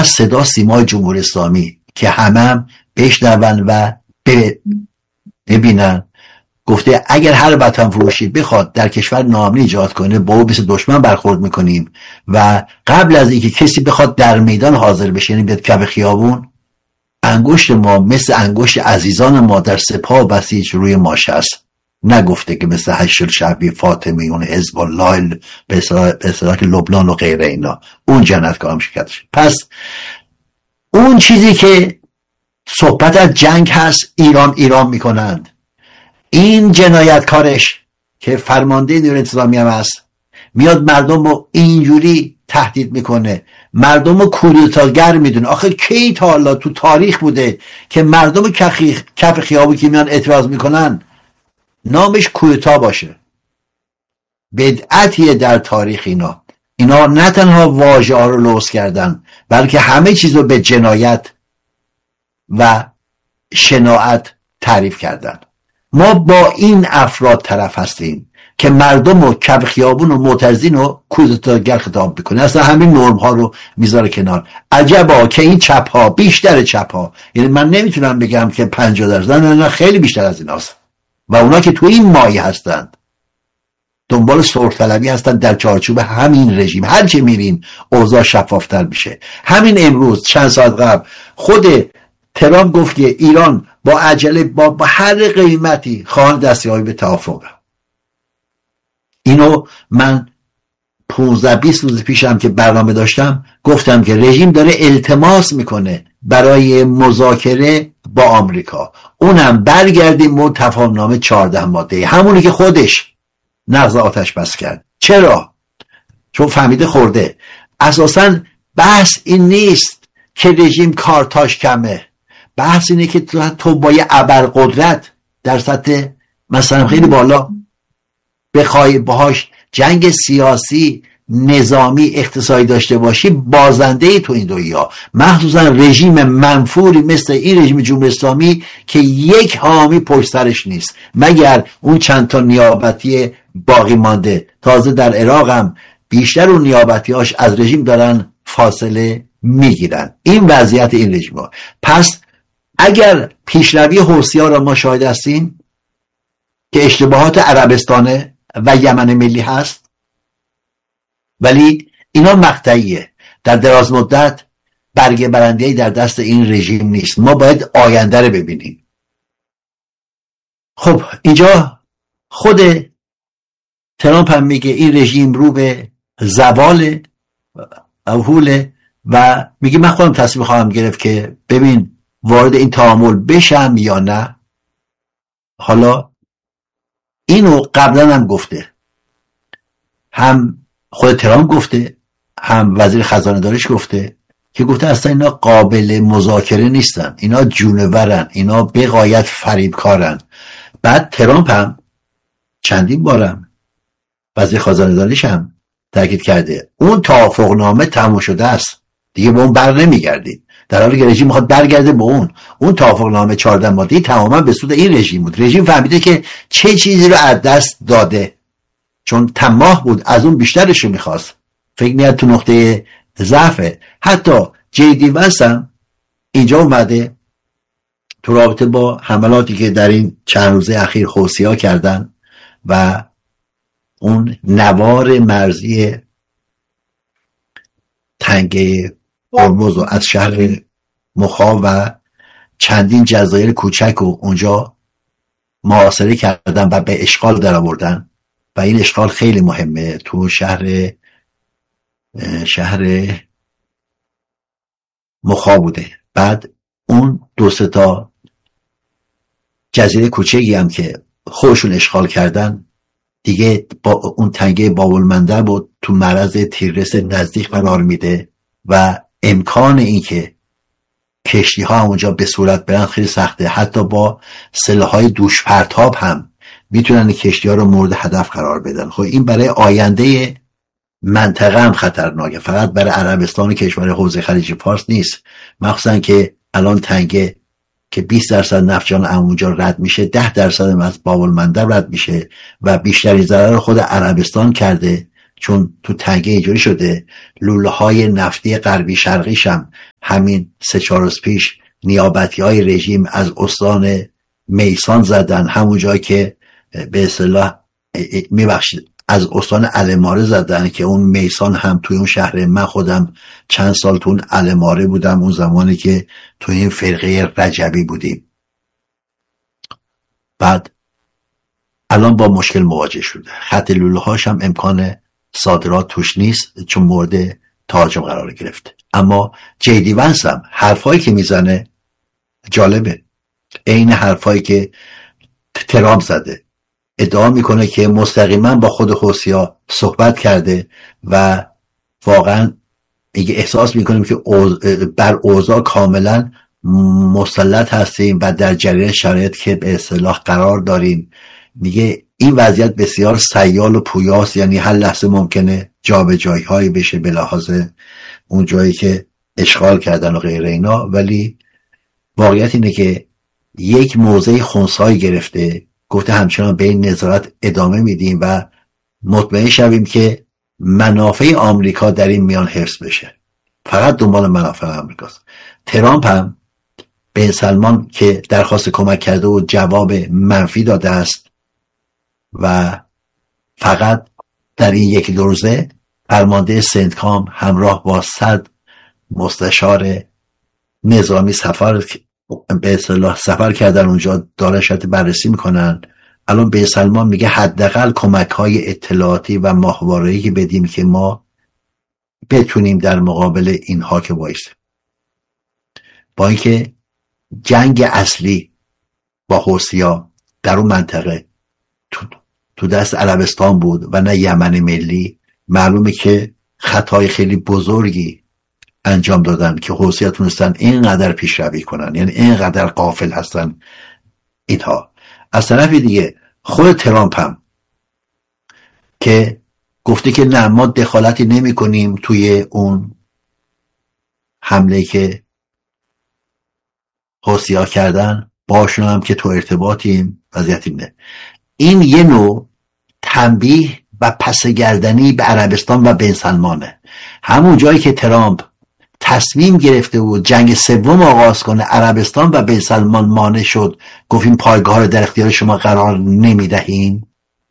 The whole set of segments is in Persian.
از صدا سیمای جمهوری اسلامی که همه بشنون و ببینن، گفته اگر هر وطن فروشی بخواد در کشور ناامنی ایجاد کنه با او مثل دشمن برخورد میکنیم و قبل از اینکه کسی بخواد در میدان حاضر بشه، یعنی بیاد کف خیابون، انگشت ما مثل انگشت عزیزان ما در سپاه بسیج روی ماشه است. نگفته که مثل هشت شعبی فاطمیون حزب الله به اصطلاح لبنان و غیره اینا اون جنایتکاران شرکتش. پس اون چیزی که صحبت از جنگ هست ایران میکنند، این جنایتکارش که فرمانده نیروی انتظامی هم هست میاد مردم رو اینجوری تهدید میکنه، مردم رو کودتاگر میدونه. آخه کی تا حالا تو تاریخ بوده که مردم کف خیابون که میان اعتراض میکنن نامش کودتا باشه؟ بدعتیه در تاریخ. اینا نه تنها واژه ها رو لوث کردن، بلکه همه چیز رو به جنایت و شناعت تعریف کردن. ما با این افراد طرف هستیم که مردم رو کف خیابون و معترضین رو کودتاگر خطاب میکنه، اصلا همین نرم ها رو میذاره کنار. عجبا که این چپ ها، بیشتر چپ ها، یعنی من نمیتونم بگم که 50%، نه خیلی بیشتر از این هست، و اونا که تو این مایه هستند دنبال سلطه طلبی هستند در چارچوب همین رژیم. هر چه میریم اوضاع شفافتر میشه. همین امروز چند ساعت قبل خود ترامپ گفت که ایران با عجله با هر قیمتی خواهان دستیابی به توافقه. اینو من 15-20 روز پیشم که برنامه داشتم گفتم که رژیم داره التماس میکنه برای مذاکره با آمریکا، اونم برگردیم به تفاهمنامه 14 ماده، همونی که خودش نقض آتش بس کرد. چرا؟ چون فهمیده خورده. اساساً بحث این نیست که رژیم کارتاش کمه، بحث اینه که تو با یه ابرقدرت در سطح مثلا خیلی بالا بخوای باهاش جنگ سیاسی، نظامی، اقتصادی داشته باشی، بازنده ای تو این دنیا. مخصوصا رژیم منفوری مثل این رژیم جمهوری اسلامی که یک حامی پشت سرش نیست مگر اون چند تا نیابتی باقی مانده. تازه در عراق هم بیشتر اون نیابتیاش از رژیم دارن فاصله میگیرن. این وضعیت این رژیم ها. پس اگر پیشروی حوثی‌ها را ما شاهد هستیم که اشتباهات عربستان و یمن ملی هست، ولی اینا مقطعیه، در دراز مدت برگ برنده‌ای در دست این رژیم نیست. ما باید آینده رو ببینیم. خب اینجا خود ترامپ هم میگه این رژیم رو به زوال اوهوله و میگه من خودم تصمیم خواهم گرفت که ببین وارد این تعامل بشم یا نه. حالا اینو قبلا هم گفته، هم خود ترامپ گفته، هم وزیر خزانه داریش گفته که گفته اصلا اینا قابل مذاکره نیستن، اینا جونورن، اینا به غایت فریبکارن. بعد ترامپ هم چندین بارم وزیر خزانه داریش هم تاکید کرده اون توافقنامه تموم شده است، دیگه به اون بر نمیگردیم. در حالی که رژیم میخواد برگرده به اون توافقنامه 14 ماده‌ای تماما به سود این رژیم بود. رژیم فهمیده که چه چیزی رو از دست داده، چون طماع بود، از اون بیشترش رو میخواست، فکر میاد تو نقطه ضعفه. حتی جیدی وست هم اینجا اومده تو رابطه با حملاتی که در این چند روزه اخیر حوثی‌ها کردن و اون نوار مرزی تنگه هرمز و از شهر مخا و چندین جزایر کوچک و اونجا محاصره کردن و به اشغال در آوردن و این اشغال خیلی مهمه تو شهر مخا بوده. بعد اون 2-3 تا جزیره کوچکی هم که خودشون اشغال کردن دیگه با اون تنگه بابالمندب و تو معرض تیررس نزدیک قرار میده و امکان این که کشتی ها اونجا به صورت برن خیلی سخته. حتی با سلاح‌های دوش پرتاب هم میتونن کشتی ها رو مورد هدف قرار بدن. خب این برای آینده منطقه هم خطرناکه، فقط برای عربستان و کشور حوزه خلیج فارس نیست. مخصوصا که الان تنگه که 20% نفت اونجا رد میشه، 10% از بابالمندب رد میشه و بیشترین ضرر خود عربستان کرده، چون تو تنگه اینجوری شده لوله های نفتی غربی شرقیش هم همین 3-4 روز پیش نیابتی های رژیم از استان میسان زدن، همون جایی که به اصطلاح میبخشید از استان علماره زدن که اون میسان هم توی اون شهر، من خودم چند سال تو اون علماره بودم اون زمانی که توی این فرقه رجبی بودیم. بعد الان با مشکل مواجه شده، خط لوله هاش هم امکان صادرات توش نیست چون مورد تهاجم قرار گرفته. اما جیدی ونس هم حرفایی که میزنه جالبه، عین حرفایی که ترامپ زده. ادعا میکنه که مستقیما با خود حوثی‌ها صحبت کرده و واقعا میگه احساس میکنیم که بر اوضاع کاملا مسلط هستیم و در جریان شرایط که به اصطلاح قرار داریم. میگه این وضعیت بسیار سیال و پویاست، یعنی هر لحظه ممکنه جابجایی هایی بشه به لحاظ اون جایی که اشغال کردن و غیره اینا، ولی واقعیت اینه که یک موضع خنثی گرفته، گفته همچنان به این نظارت ادامه میدیم و مطمئن شویم که منافع آمریکا در این میان حفظ بشه. فقط دنبال منافع آمریکاست. ترامپ هم بن سلمان که درخواست کمک کرده و جواب منفی داده است و فقط در این 1-2 روزه فرمانده سنتکام همراه با 100 مستشار نظامی به اصطلاح سفر کردن اونجا، دارن شرط بررسی میکنن. الان بن سلمان میگه حداقل کمک‌های اطلاعاتی و ماهواره‌ای که بدیم که ما بتونیم در مقابل اینها که وایسیم. با اینکه جنگ اصلی با حوثی‌ها در اون منطقه تو دست عربستان بود و نه یمن ملی، معلومه که خطای خیلی بزرگی انجام دادن که حوثی‌ها تونستن اینقدر پیشروی کنن، یعنی اینقدر غافل هستن اینها. از طرف دیگه خود ترامپ هم که گفته که نه ما دخالتی نمی کنیم توی اون حمله که حوثی‌ها کردن، باشون هم که تو ارتباطیم، وضعیت اینه. این یه نوع تنبیه و پسگردنی به عربستان و بن سلمانه. همون جایی که ترامپ تصمیم گرفته و جنگ سوم آغاز کنه، عربستان و بن سلمان مانع شد، گفتیم پایگاه رو در اختیار شما قرار نمیدهیم،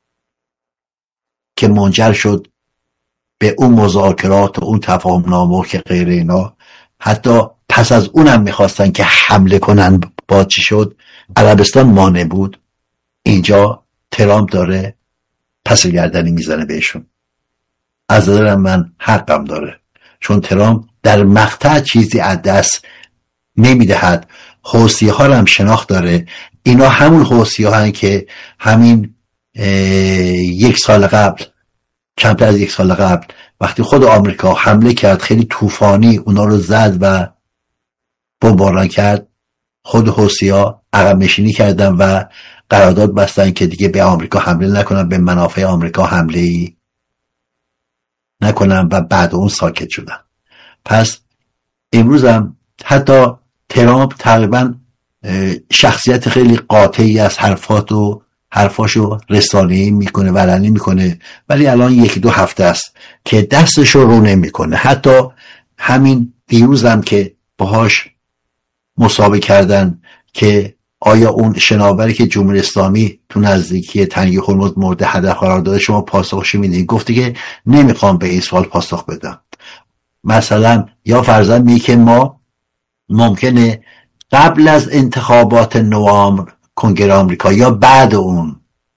که منجر شد به اون مذاکرات و اون تفاهم نامه که غیر اینا. حتی پس از اونم میخواستن که حمله کنن، با چی شد؟ عربستان مانع بود. اینجا ترامپ داره پس گردنی میزنه بهشون. از نظر من حقم داره، چون ترامپ در مقطع چیزی از دست نمیدهد. حوثی‌ها رو هم شناخت داره. اینا همون حوثی‌ها هستن که همین 1 سال قبل، کمتر از 1 سال قبل، وقتی خود آمریکا حمله کرد خیلی طوفانی اونا رو زد و بمباران کرد، خود حوثی‌ها عقب نشینی کردن و قرارداد بستن که دیگه به آمریکا حمله نکنن، به منافع آمریکا حمله‌ای نکنن و بعد اون ساکت شدن. پس امروز هم حتی ترامپ تقریبا شخصیت خیلی قاطعی از حرفاشو رسانه‌ای میکنه و علنی میکنه، ولی الان 1-2 هفته است که دستشو رو نمیکنه. حتی همین دیروز هم که باهاش مسابقه کردن که آیا اون شناوری که جمهوری اسلامی تو نزدیکی تنگه هرمز مورد هدف قرار داده شما پاسخش میدین، گفته که نمیخوام به این سوال پاسخ بدم. مثلا یا فرضاً میگه که ما ممکنه قبل از انتخابات نوامبر کنگره آمریکا یا بعد اون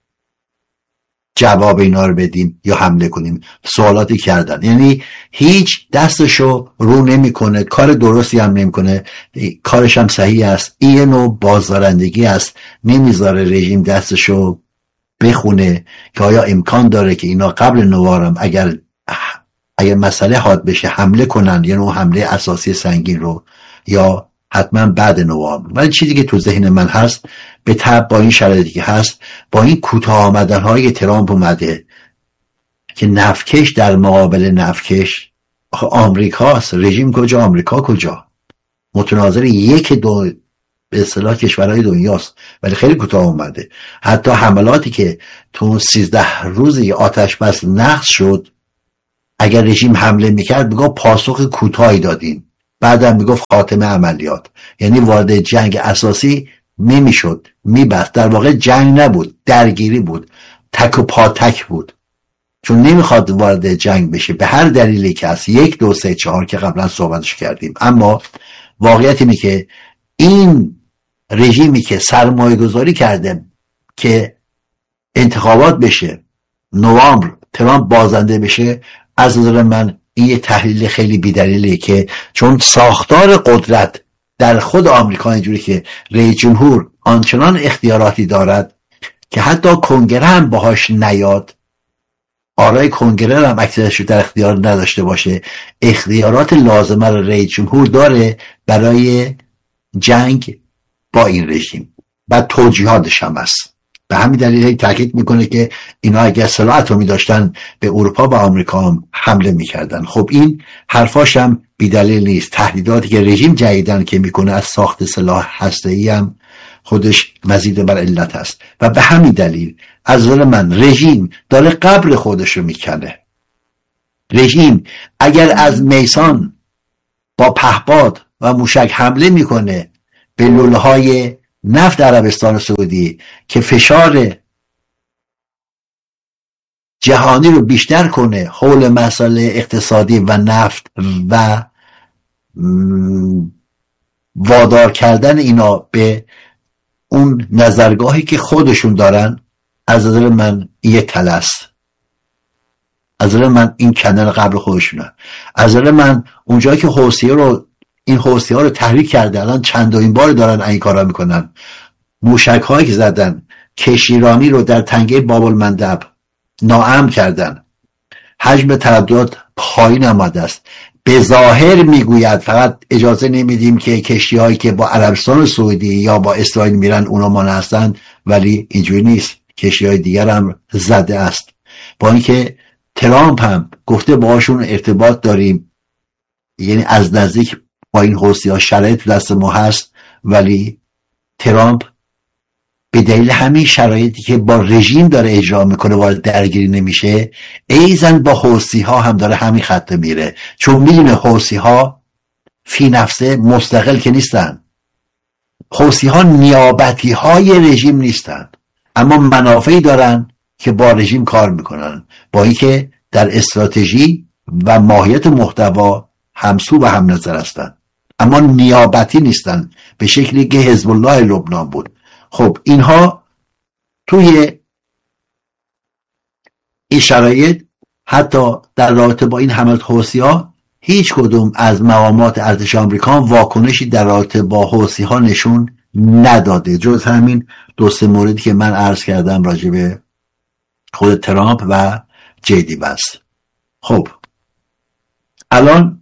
جواب اینا رو بدیم یا حمله کنیم. سوالاتی کردن، یعنی هیچ دستشو رو نمیکنه، کار درستی هم نمیکنه، کارش هم صحیح است. این نوع بازدارندگی است. نمیذاره رژیم دستشو بخونه که آیا امکان داره که اینا قبل نوامبر اگر مسئله حاد بشه حمله کنن، یا نوع حمله اساسی سنگین رو، یا حتما بعد نوامبر. ولی چیزی که تو ذهن من هست، به تبع با این شرایطی که هست، با این کوتاه آمدن های ترامپ اومده که نفکش در مقابل نفکش، آخه آمریکاست، رژیم کجا آمریکا کجا، متناظر 1-2 به اصطلاح کشورهای دنیاست، ولی خیلی کوتاه اومده. حتی حملاتی که تو 13 روزی آتش بس نقض شد اگر رژیم حمله میکرد میگفت پاسخ کوتاهی دادیم، بعدم میگفت خاتمه عملیات. یعنی وارد جنگ اساسی نمیشد، میبست. در واقع جنگ نبود، درگیری بود، تک و پاتک بود، چون نمیخواد وارد جنگ بشه به هر دلیلی که هست، 1 2 3 4 که قبلا صحبتش کردیم. اما واقعیت اینه که این رژیمی که سرمایه گذاری کرده که انتخابات بشه، نوامبر ترامپ بازنده بشه، از نظر من این یه تحلیل خیلی بی‌دلیلیه که چون ساختار قدرت در خود آمریکا اینجوری که رئیس جمهور آنچنان اختیاراتی دارد که حتی کنگره هم باهاش نیاد، آرای کنگره هم اکثرش در اختیار نداشته باشه، اختیارات لازمه رو رئیس جمهور داره برای جنگ با این رژیم و توجیهاتش هم هست. به همین دلیل تاکید میکنه که اینا اگر سلاح اتمی داشتن به اروپا و آمریکا هم حمله میکردن. خب این حرفاش هم بی‌دلیل نیست. تهدیداتی که رژیم جدیدن که میکنه از ساخت سلاح هسته‌ای هم خودش مزید بر علت است و به همین دلیل از نظر من رژیم داره قبر خودش رو میکنه. رژیم اگر از میسان با پهپاد و موشک حمله میکنه به لوله‌های نفت عربستان سعودی که فشار جهانی رو بیشتر کنه حول مسائل اقتصادی و نفت و وادار کردن اینا به اون نظرگاهی که خودشون دارن، از نظر من این یه تله است. از نظر من این کنار قبل خودشونه. از نظر من اونجایی که این حوثی‌ها رو تحریک کرده، الان چندمین بار دارن این کارا میکنن. موشک هایی که زدن کشتیرانی رو در تنگه باب المندب ناامن کردن، حجم ترددات پایین آمده است. به ظاهر میگوید فقط اجازه نمیدیم که کشتی هایی که با عربستان سعودی یا با اسرائیل میرن اونا مانع هستن، ولی اینجوری نیست. کشتی های دیگر هم زده است. با اینکه ترامپ هم گفته باهاشون ارتباط داریم، یعنی از نزدیک با این حوثی‌ها شرایط دست ما هست، ولی ترامپ به دلیل همین شرایطی که با رژیم داره اجرا میکنه وارد درگیری نمیشه، ایزن با حوثی‌ها هم داره همین خط میره، چون میدونه حوثی‌ها فی نفسه مستقل که نیستن. حوثی‌ها نیابتی های رژیم نیستن، اما منافعی دارن که با رژیم کار میکنن، با اینکه در استراتژی و ماهیت محتوا همسو و هم نظر هستن، اما نیابتی نیستن به شکلی که حزب الله لبنان بود. خب اینها توی این شرایط حتی در رابطه با این حملات حوثی‌ها هیچ کدوم از مقامات ارتش آمریکا واکنشی در رابطه با حوثی‌ها نشون نداده، جز همین 2-3 موردی که من عرض کردم راجع به خود ترامپ و جیدی بس. خب الان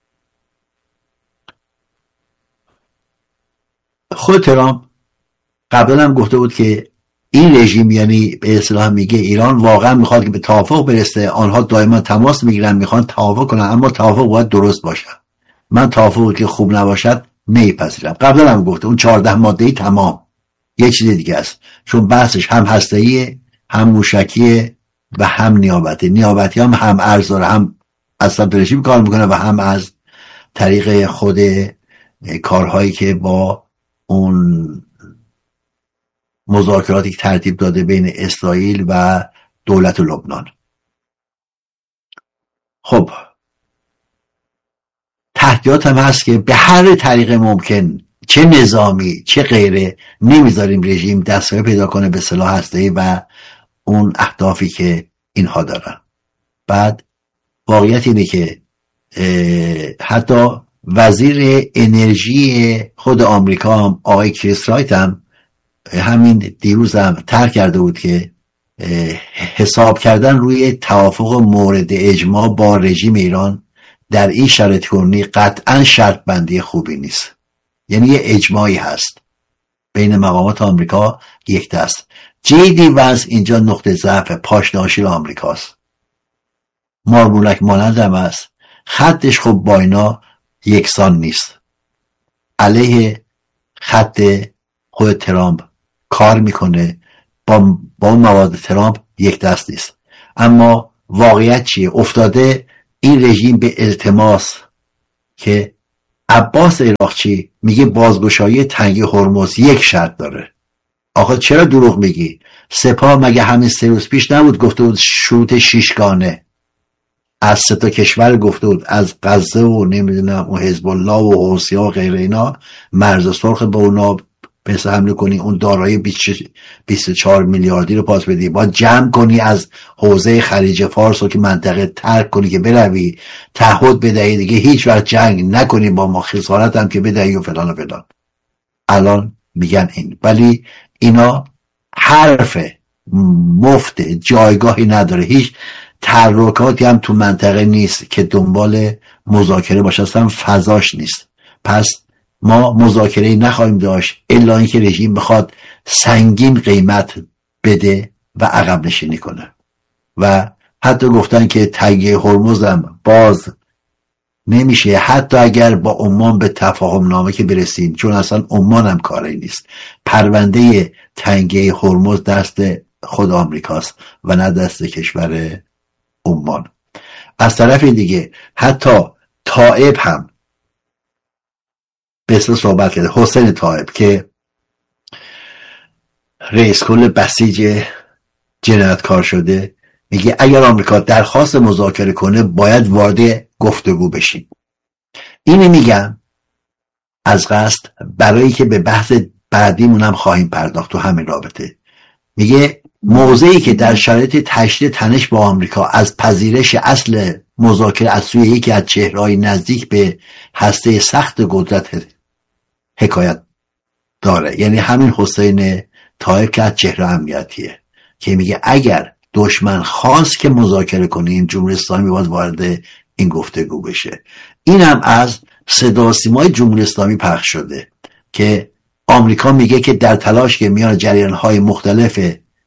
خود ترامپ قبلا هم گفته بود که این رژیم، یعنی به اصطلاح میگه ایران واقعا میخواد که به توافق برسه، آنها دائما تماس میگیرن میخوان توافق کنن، اما توافق باید درست باشه. من توافقی که خوب نباشد نمیپذیرم. قبلا هم گفته اون 14 ماده‌ای تمام یه چیز دیگه است، چون بحثش هم هسته‌ایه، هم موشکیه و هم نیابتی. نیابتی هم ارز داره، هم از سمت رژیم کار میکنه و هم از طریق خود کارهایی که با اون مذاکراتی که ترتیب داده بین اسرائیل و دولت لبنان. خب تهدیدات هم هست که به هر طریق ممکن، چه نظامی چه غیره، نمیذاریم رژیم دسترسی پیدا کنه به سلاح هسته‌ای و اون اهدافی که اینها دارن. بعد واقعیت اینه که حتی وزیر انرژی خود آمریکا هم آقای کریس رایت هم همین دیروز هم طرح کرده بود که حساب کردن روی توافق مورد اجماع با رژیم ایران در این شرایط کنونی قطعا شرط بندی خوبی نیست. یعنی یه اجماعی هست بین مقامات آمریکا یک دست. جیدی وانس اینجا نقطه ضعف پاشناشیل آمریکاست، مارمولک مانند هم هست، خطش خب با اینا یکسان نیست، علیه خط خود ترامپ کار میکنه، با اون مواد ترامپ یک دست نیست. اما واقعیت چیه؟ افتاده این رژیم به التماس که عباس عراقچی میگه بازگشایی تنگه هرمز یک شرط داره. آخه چرا دروغ میگی؟ سپاه مگه همین 3 روز پیش نبود گفته بود شروط 6 گانه از 3 تا کشور گفته بود، از غزه و نمیدونم اون حزب الله و حوثی ها و غیر اینا، مرز سرخ به اونا پس حمله کنی، اون دارایی 24 میلیاردی رو پاس بدی، باید جمع کنی از حوزه خلیج فارس رو که منطقه ترک کنی که بروی، تعهد بدهی دیگه هیچ وقت جنگ نکنی با ما، خسارت هم که بدهی و فلان و فلان. الان میگن این، ولی اینا حرف مفت، جایگاهی نداره، هیچ تحرکاتی هم تو منطقه نیست که دنبال مذاکره باشه، اصلا فضاش نیست. پس ما مذاکره نخواهیم داشت الا اینکه رژیم بخواد سنگین قیمت بده و عقب نشینی کنه. و حتی گفتن که تنگه هرمز هم باز نمیشه، حتی اگر با عمان به تفاهم نامه که برسیم، چون اصلا عمان هم کاری نیست، پرونده تنگه هرمز دست خود آمریکاست و نه دست کشور عمان. از طرف دیگه حتی طائب هم به اصلا صحبت کرده، حسین طائب که رئیس کل بسیج جنایتکار شده، میگه اگر آمریکا درخواست مذاکره کنه باید وارد گفتگو بشیم. اینو میگم از قصد برای که به بحث بعدیمون هم خواهیم پرداخت تو همین رابطه. میگه موضعی که در شرایط تشدید تنش با آمریکا از پذیرش اصل مذاکره از سوی یکی از چهره‌های نزدیک به هسته سخت قدرت حکایت داره، یعنی همین حسین طائب که از چهره امنیتیه، که میگه اگر دشمن خواست که مذاکره کنیم جمهوری اسلامی باید وارد این گفتگو بشه. این هم از صدا و سیمای جمهوری اسلامی پخش شده که آمریکا میگه که در تلاش که میان جریان‌های مختلف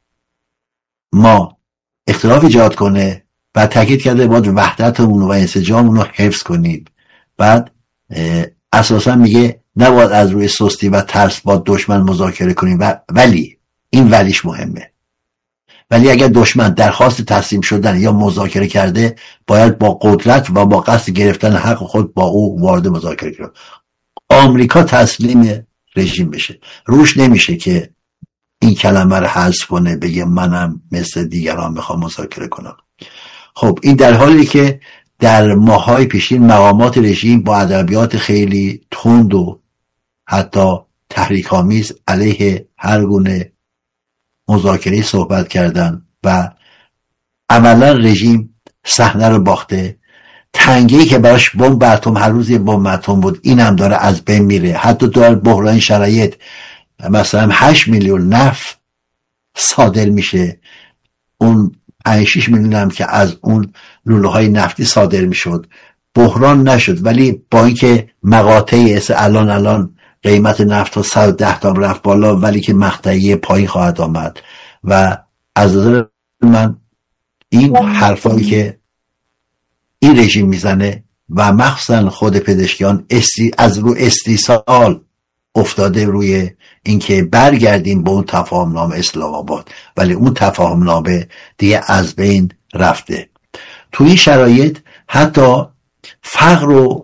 ما اختلاف ایجاد کنه و تاکید کرده باید وحدتمون و انسجاممون رو حفظ کنیم. بعد اساسا میگه نباید از روی سستی و ترس با دشمن مذاکره کنیم، ولی این ولیش مهمه، ولی اگر دشمن درخواست تسلیم شدن یا مذاکره کرده باید با قدرت و با قصد گرفتن حق خود با او وارد مذاکره کنه. آمریکا تسلیم رژیم بشه، روش نمیشه که این کلمه رو حذف کنه بگه منم مثل دیگران میخوام مذاکره کنم. خب این در حالی که در ماهای پیشین مقامات رژیم با ادبیات خیلی تند و حتی تحریک‌آمیز علیه هر گونه مذاکره صحبت کردن و عملا رژیم صحنه رو باخته. تنگه‌ای که براش بمب اتم، هر روز یه بمب اتم بود، این هم داره از بین میره. حتی در بحران شرایط مثلا 8 میلیون نفت صادر میشه، اون 5-6 میلیون هم که از اون لوله های نفتی صادر میشد بحران نشد، ولی با اینکه مقاطعی الان قیمت نفت تا 110 تا رفت بالا، ولی که مقطعی پایین خواهد آمد. و از نظر من این حرفایی که این رژیم میزنه و مخصوصا خود پزشکیان از رو استیصال افتاده روی اینکه برگردیم به اون تفاهم نامه اسلام آباد، ولی اون تفاهم نامه دیگه از بین رفته. تو این شرایط حتی فقر و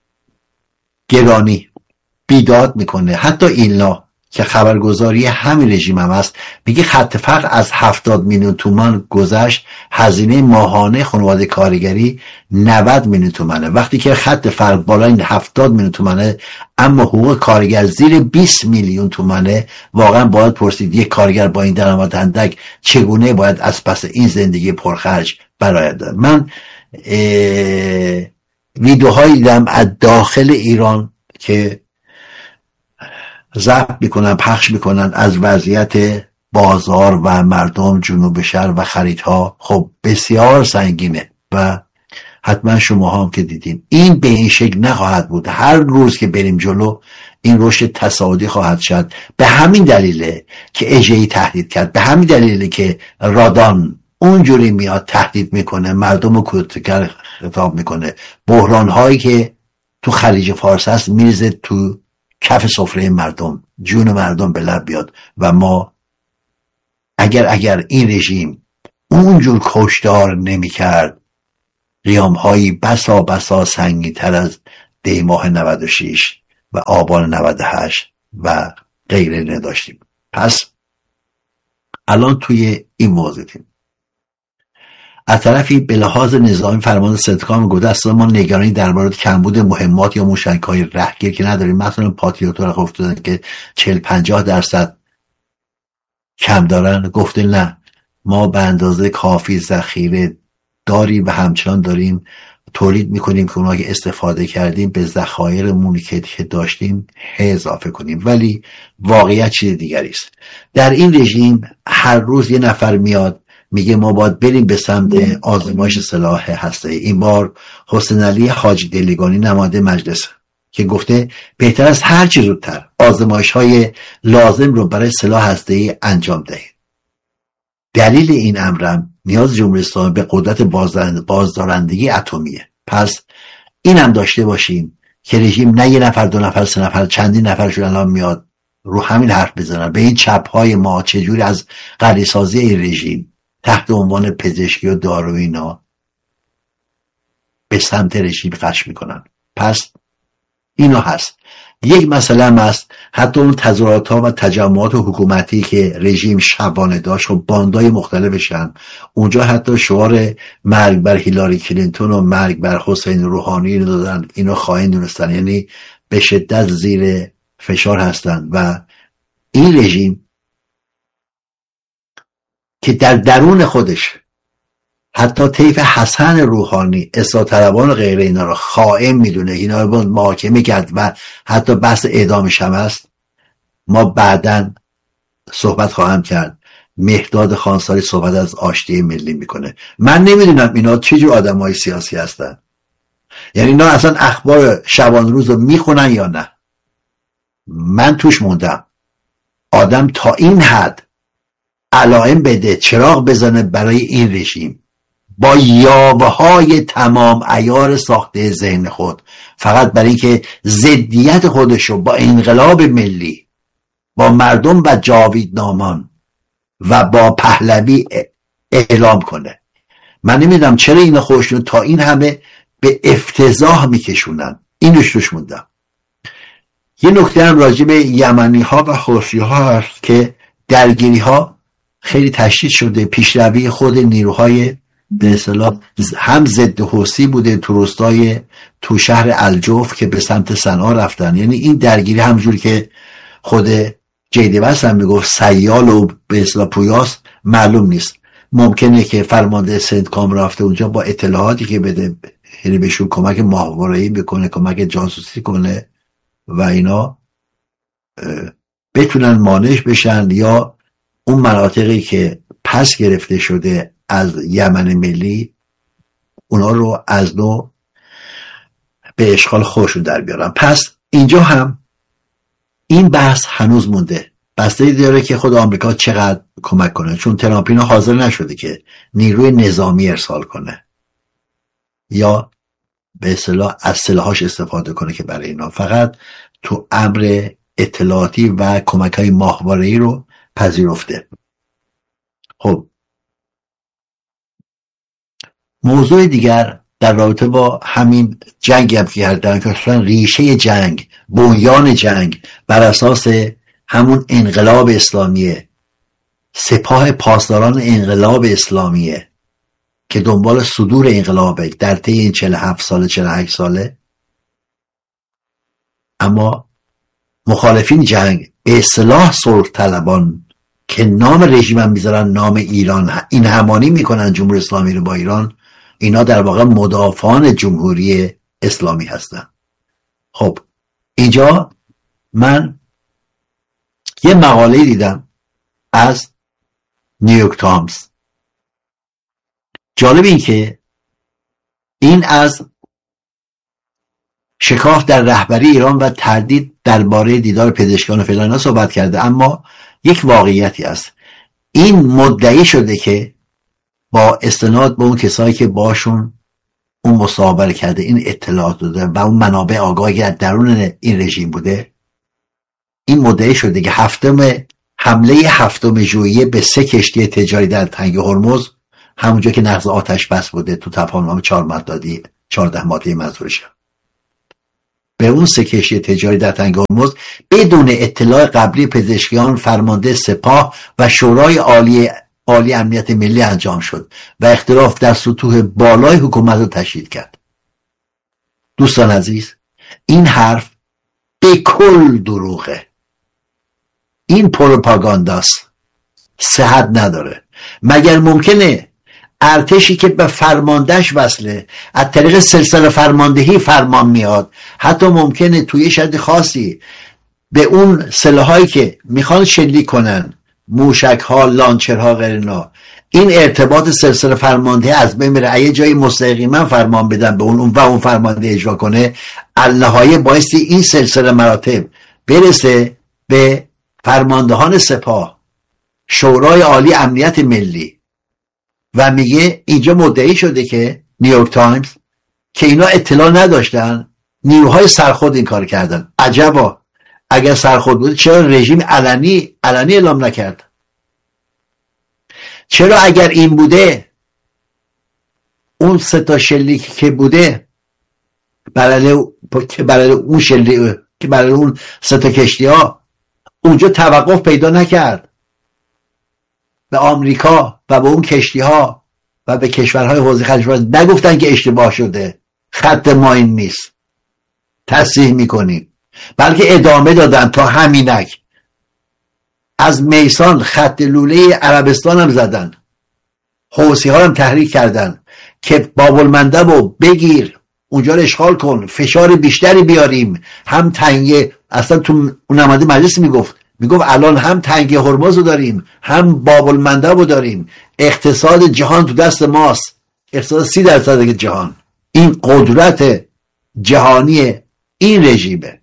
گرانی بیداد میکنه. حتی اینا که خبرگزاری همین رژیم هم هست میگه خط فقر از 70 میلیون تومان گذشت، هزینه ماهانه خانواده کارگری 90 میلیون تومانه، وقتی که خط فقر بالای 70 میلیون تومانه اما حقوق کارگر زیر 20 میلیون تومانه. واقعا باید پرسید یک کارگر با این درآمد اندک چگونه باید از پس این زندگی پرخرج برآید. من ویدیوهایی دیدم از داخل ایران که ضبط میکنن پخش میکنن از وضعیت بازار و مردم جنوب شهر و خریدها. خب بسیار سنگینه و حتما شما هم که دیدین این به این شکل نخواهد بود. هر روز که بریم جلو این رشد تصاعدی خواهد شد. به همین دلیله که اژه‌ای تهدید کرد، به همین دلیله که رادان اونجوری میاد تهدید میکنه، مردم رو کتکر خطاب میکنه. بحران هایی که تو خلیج فارس هست میریزه تو کف سفره مردم، جون مردم به لب بیاد. و ما اگر این رژیم اونجور کشتار نمی کرد قیام‌هایی بسا بسا سنگین‌تر از دی‌ماه 96 و آبان 98 و غیره نداشتیم. پس الان توی این موضوعیم. از طرفی به لحاظ نظامی فرمان سنتکام گفته است ما نگرانی درباره کمبود مهمات یا موشک‌های رهگیر که نداریم. مثلا پاتریوت رو گفتن که 40-50% کم دارن، گفته نه ما به اندازه کافی ذخیره داریم و همچنان داریم تولید میکنیم که اونها که استفاده کردیم به ذخایرمون که داشتیم اضافه کنیم. ولی واقعیت چیز دیگری است. در این رژیم هر روز یه نفر میاد میگه ما باید بریم به سمت آزمایش سلاح هسته‌ای. این بار حسین علی حاجی دلیگانی نماینده مجلس که گفته بهتر است هر چه زودتر آزمایش‌های لازم رو برای سلاح هسته‌ای انجام دهید. دلیل این امرم نیاز جمهوری اسلامی به قدرت بازدارندگی اتمیه. پس این هم داشته باشیم که رژیم نه یه نفر، دو نفر، سه نفر، چندین نفرشون الان میاد رو همین حرف بزنن به این چپ‌های ما چجوری از غریسازی این رژیم تحت عنوان پزشکی و دارو اینا به سمت رژیم خش میکنن. پس اینا هست. یک مسئله هم هست حتی اون تظاهرات ها و تجمعات حکومتی که رژیم شبانه داشت و باندای مختلفشن، اونجا حتی شعار مرگ بر هیلاری کلینتون و مرگ بر حسین روحانی رو دادن. اینو خائن دونستن، یعنی به شدت زیر فشار هستن. و این رژیم که در درون خودش حتی طیف حسن روحانی، اصلاح طلبان و غیره اینا رو خائن میدونه، اینا رو محاکمه کرد و حتی بحث اعدامش هم هست. ما بعداً صحبت خواهم کرد. مهداد خانساری صحبت از آشتی ملی میکنه. من نمیدونم اینا چه جور آدمای سیاسی هستن، یعنی اینا اصلا اخبار شبان روز رو میخونن یا نه. من توش موندم. آدم تا این حد علائم بده، چراغ بزنه برای این رژیم با یاوه‌های تمام عیار ساخته ذهن خود، فقط برای اینکه ضدیت خودشو با انقلاب ملی، با مردم و جاویدنامان و با پهلوی اعلام کنه. من نمیدونم چرا اینا خودشون تا این همه به افتضاح میکشونن. اینوش توش موندم. یه نکته هم راجع به یمنی ها و حوثی ها هست که درگیری ها خیلی تشدید شده. پیشروی خود نیروهای به اصطلاح هم ضد حوثی بوده تو شهر الجوف که به سمت صنعا رفتن. یعنی این درگیری همجور که خود جیدی بس هم میگفت سیال و به اصطلاح پویاس معلوم نیست. ممکنه که فرمانده سنتکام رفته اونجا با اطلاعاتی که بده، یعنی بهشون کمک ماهواره‌ای بکنه، کمک جاسوسی کنه و اینا بتونن مانع بشن یا اون مناطقی که پس گرفته شده از یمن ملی اونا رو از نو به اشغال خودشون در بیارن. پس اینجا هم این بحث هنوز مونده. بسته داره که خود آمریکا چقدر کمک کنه، چون ترامپ اینا حاضر نشده که نیروی نظامی ارسال کنه یا به اصطلاح از سلاحاش استفاده کنه که برای اینا فقط تو امر اطلاعاتی و کمک‌های ماهواره‌ای رو پذیرفته. خب موضوع دیگر در رابطه با همین جنگ هم کردن که اصلا ریشه جنگ، بنیان جنگ بر اساس همون انقلاب اسلامیه، سپاه پاسداران انقلاب اسلامیه که دنبال صدور انقلابه در طی این 47 ساله 48 ساله. اما مخالفین جنگ به اصطلاح صلح طلبان که نام رژیم هم میذارن نام ایران، این همانی میکنن جمهوری اسلامی رو با ایران، اینا در واقع مدافعان جمهوری اسلامی هستن. خب اینجا من یه مقاله دیدم از نیویورک تایمز. جالب این که این از شکاف در رهبری ایران و تردید درباره دیدار پزشکان و فلان صحبت کرده، اما یک واقعیتی است. این مدعی شده که با استناد به اون کسایی که باشون اون مصاحبه کرده، این اطلاعات داده و اون منابع آگاهی که درون این رژیم بوده، این مدعی شده که حمله 7 ژوئیه به 3 کشتی تجاری در تنگ هرمز همونجا که نقض آتش بس بوده تو تفاهم 14 ماده منظورشم. به اون 3 کشتی تجاری در تنگه هرمز بدون اطلاع قبلی پزشکیان، فرمانده سپاه و شورای عالی امنیت ملی انجام شد و اختلاف در سطوح بالای حکومت رو تشدید کرد. دوستان عزیز، این حرف به کل دروغه. این پروپاگانداست، صحت نداره. مگر ممکنه ارتشی که به فرماندهش وصله از طریق سلسله فرماندهی فرمان میاد، حتی ممکنه توی شد خاصی به اون سلاحایی که میخوان شلیک کنن، موشک ها، لانچر ها، غیرنا، این ارتباط سلسله فرماندهی از بین بره، یه جایی مستقیما فرمان بدن به اون و اون فرمانده اجرا کنه، النهایه بایستی این سلسله مراتب برسه به فرماندهان سپاه، شورای عالی امنیت ملی. و میگه اینجا مدعی شده که نیویورک تایمز که اینا اطلاع نداشتن، نیروهای سرخود این کار کردن. عجبا، اگر سرخود بوده چرا رژیم علنی اعلام نکرد؟ چرا اگر این بوده، اون 3 شلیک که بوده برای اون شلیک که برای اون 3 کشتی ها اونجا توقف پیدا نکرد، به آمریکا و به اون کشتی ها و به کشورهای حوزه خلیج فارس نگفتن که اشتباه شده، خط ما این نیست، تصحیح میکنیم، بلکه ادامه دادن تا همینک. از میسان خط لوله عربستان هم زدن، حوثی ها هم تحریک کردن که باب المندب رو بگیر، اونجا رو اشغال کن، فشار بیشتری بیاریم. هم تنگه، اصلا تو اون نماینده مجلس میگفت الان هم تنگه هرمز رو داریم، هم باب المندب رو داریم، اقتصاد جهان تو دست ماست، اقتصاد 30% جهان. این قدرت جهانی این رژیمه.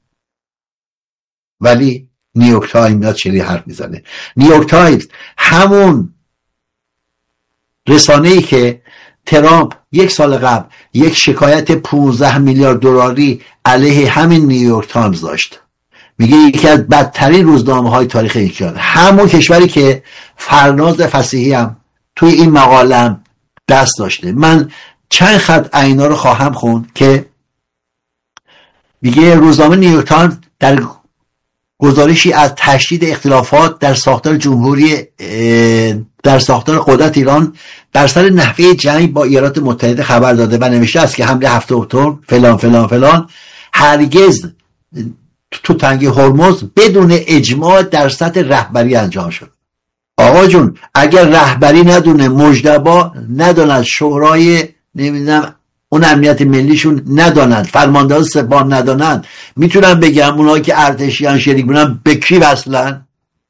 ولی نیویورک تایمز میاد چلی حرف میزنه. نیویورک تایمز همون رسانه‌ای که ترامپ 1 سال قبل یک شکایت 15 میلیارد دلاری علیه همین نیویورک تایمز داشت، میگه یکی از بدترین روزنامه‌های تاریخ این کشور، همون کشوری که فرناز فصیحی هم توی این مقاله دست داشته. من چند خط اینا رو خواهم خوند که میگه روزنامه نیویورک تایمز در گزارشی از تشدید اختلافات در ساختار در ساختار قدرت ایران بر سر نحوه جنگ با ایالات متحده خبر داده و نوشته است که حمله 7 اکتبر فلان فلان فلان هرگز تو تنگه هرمز بدون اجماع در سطح رهبری انجام شد. آقا جون، اگر رهبری ندونه، مجتبی ندونن، شورای نمیدونم اون امنیت ملیشون ندانند، فرماندهان سپاه ندانند، میتونن بگم اونایی که ارتشیان شریک بودن به کی وصلن؟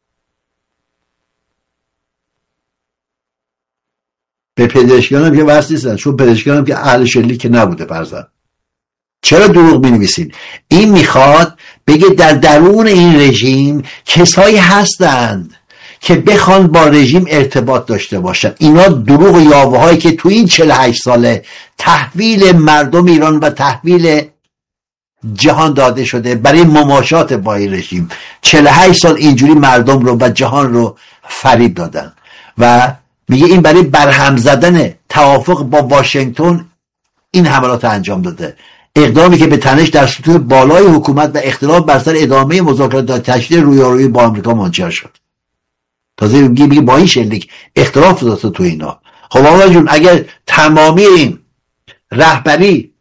به پزشکیان هم که وصل نیستن، چون پزشکیان هم که اهل شلیک نبوده فرزن. چرا دروغ می‌نویسین؟ این میخواد بگه در درون این رژیم کسایی هستند که بخوان با رژیم ارتباط داشته باشن. اینا دروغ و یاوه‌هایی که تو این 48 ساله تحویل مردم ایران و تحویل جهان داده شده برای مماشات با این رژیم. 48 سال اینجوری مردم رو و جهان رو فریب دادن و میگه این برای برهم زدن توافق با واشنگتن این حملات انجام داده. اقدامی که به تنش در سطوح بالای حکومت و اختلاف بر سر ادامه مذاکرات تا تشدید رویارویی با آمریکا منجر شد. تازه میگه با این شلیک اختلاف داشته تو اینا. خب آقا جون، اگر تمامی این رهبری،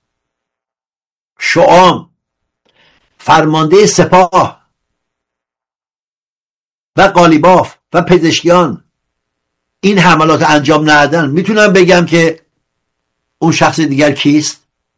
شعام، فرمانده سپاه و قالیباف و پزشکیان این حملات انجام ندادن، میتونم بگم که اون شخص دیگر کیست؟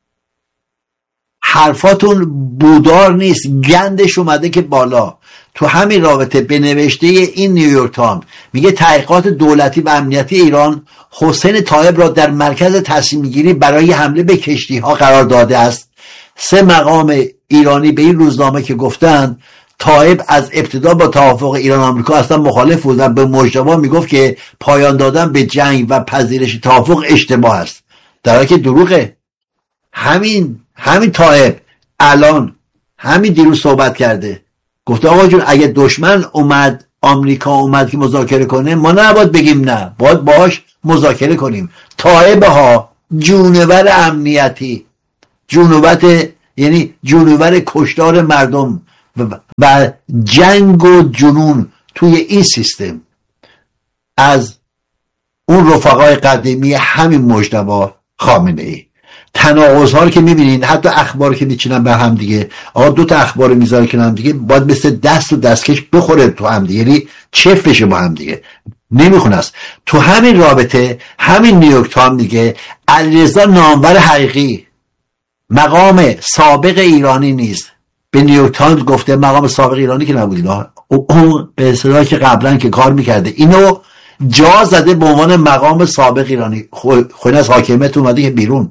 حرفاتون بودار نیست، گندش اومده که بالا. تو همین رابطه به نوشته این نیویورک تایمز میگه تحقیقات دولتی و امنیتی ایران حسین طایب را در مرکز تصمیم گیری برای حمله به کشتی ها قرار داده است. 3 مقام ایرانی به این روزنامه که گفتند طایب از ابتدا با توافق ایران و آمریکا اصلا مخالف بود و به مجتبی میگفت که پایان دادن به جنگ و پذیرش توافق اشتباه است، در حالی که دروغه. همین طایب الان همین دیروز صحبت کرده، گفته آقا جون اگه دشمن اومد، آمریکا اومد که مذاکره کنه، ما نباید بگیم نه، باید باهاش مذاکره کنیم. طائبه ها جونور امنیتی، جونوبت یعنی جونور کشتار مردم و جنگ و جنون توی این سیستم از اون رفقای قدیمی همین مجتبی خامنه ای. تناقض ها رو که میبینین، حتی اخبار که میچینن به هم دیگه، آقا دو تا اخبار میذاره که هم دیگه باید مثل دست و دستکش بخوره تو هم دیگه، یعنی چف بشه با هم دیگه، نمیخونه است. تو همین رابطه همین نیویورک تایمز میگه علیرضا نامور حقیقی مقام سابق ایرانی نیست. به نیویورک تایمز گفته مقام سابق ایرانی که نبود، اون به اصطلاح که قبلا که کار میکرده اینو جا زده به عنوان مقام سابق ایرانی. خود از حاکمیت اومده که بیرون.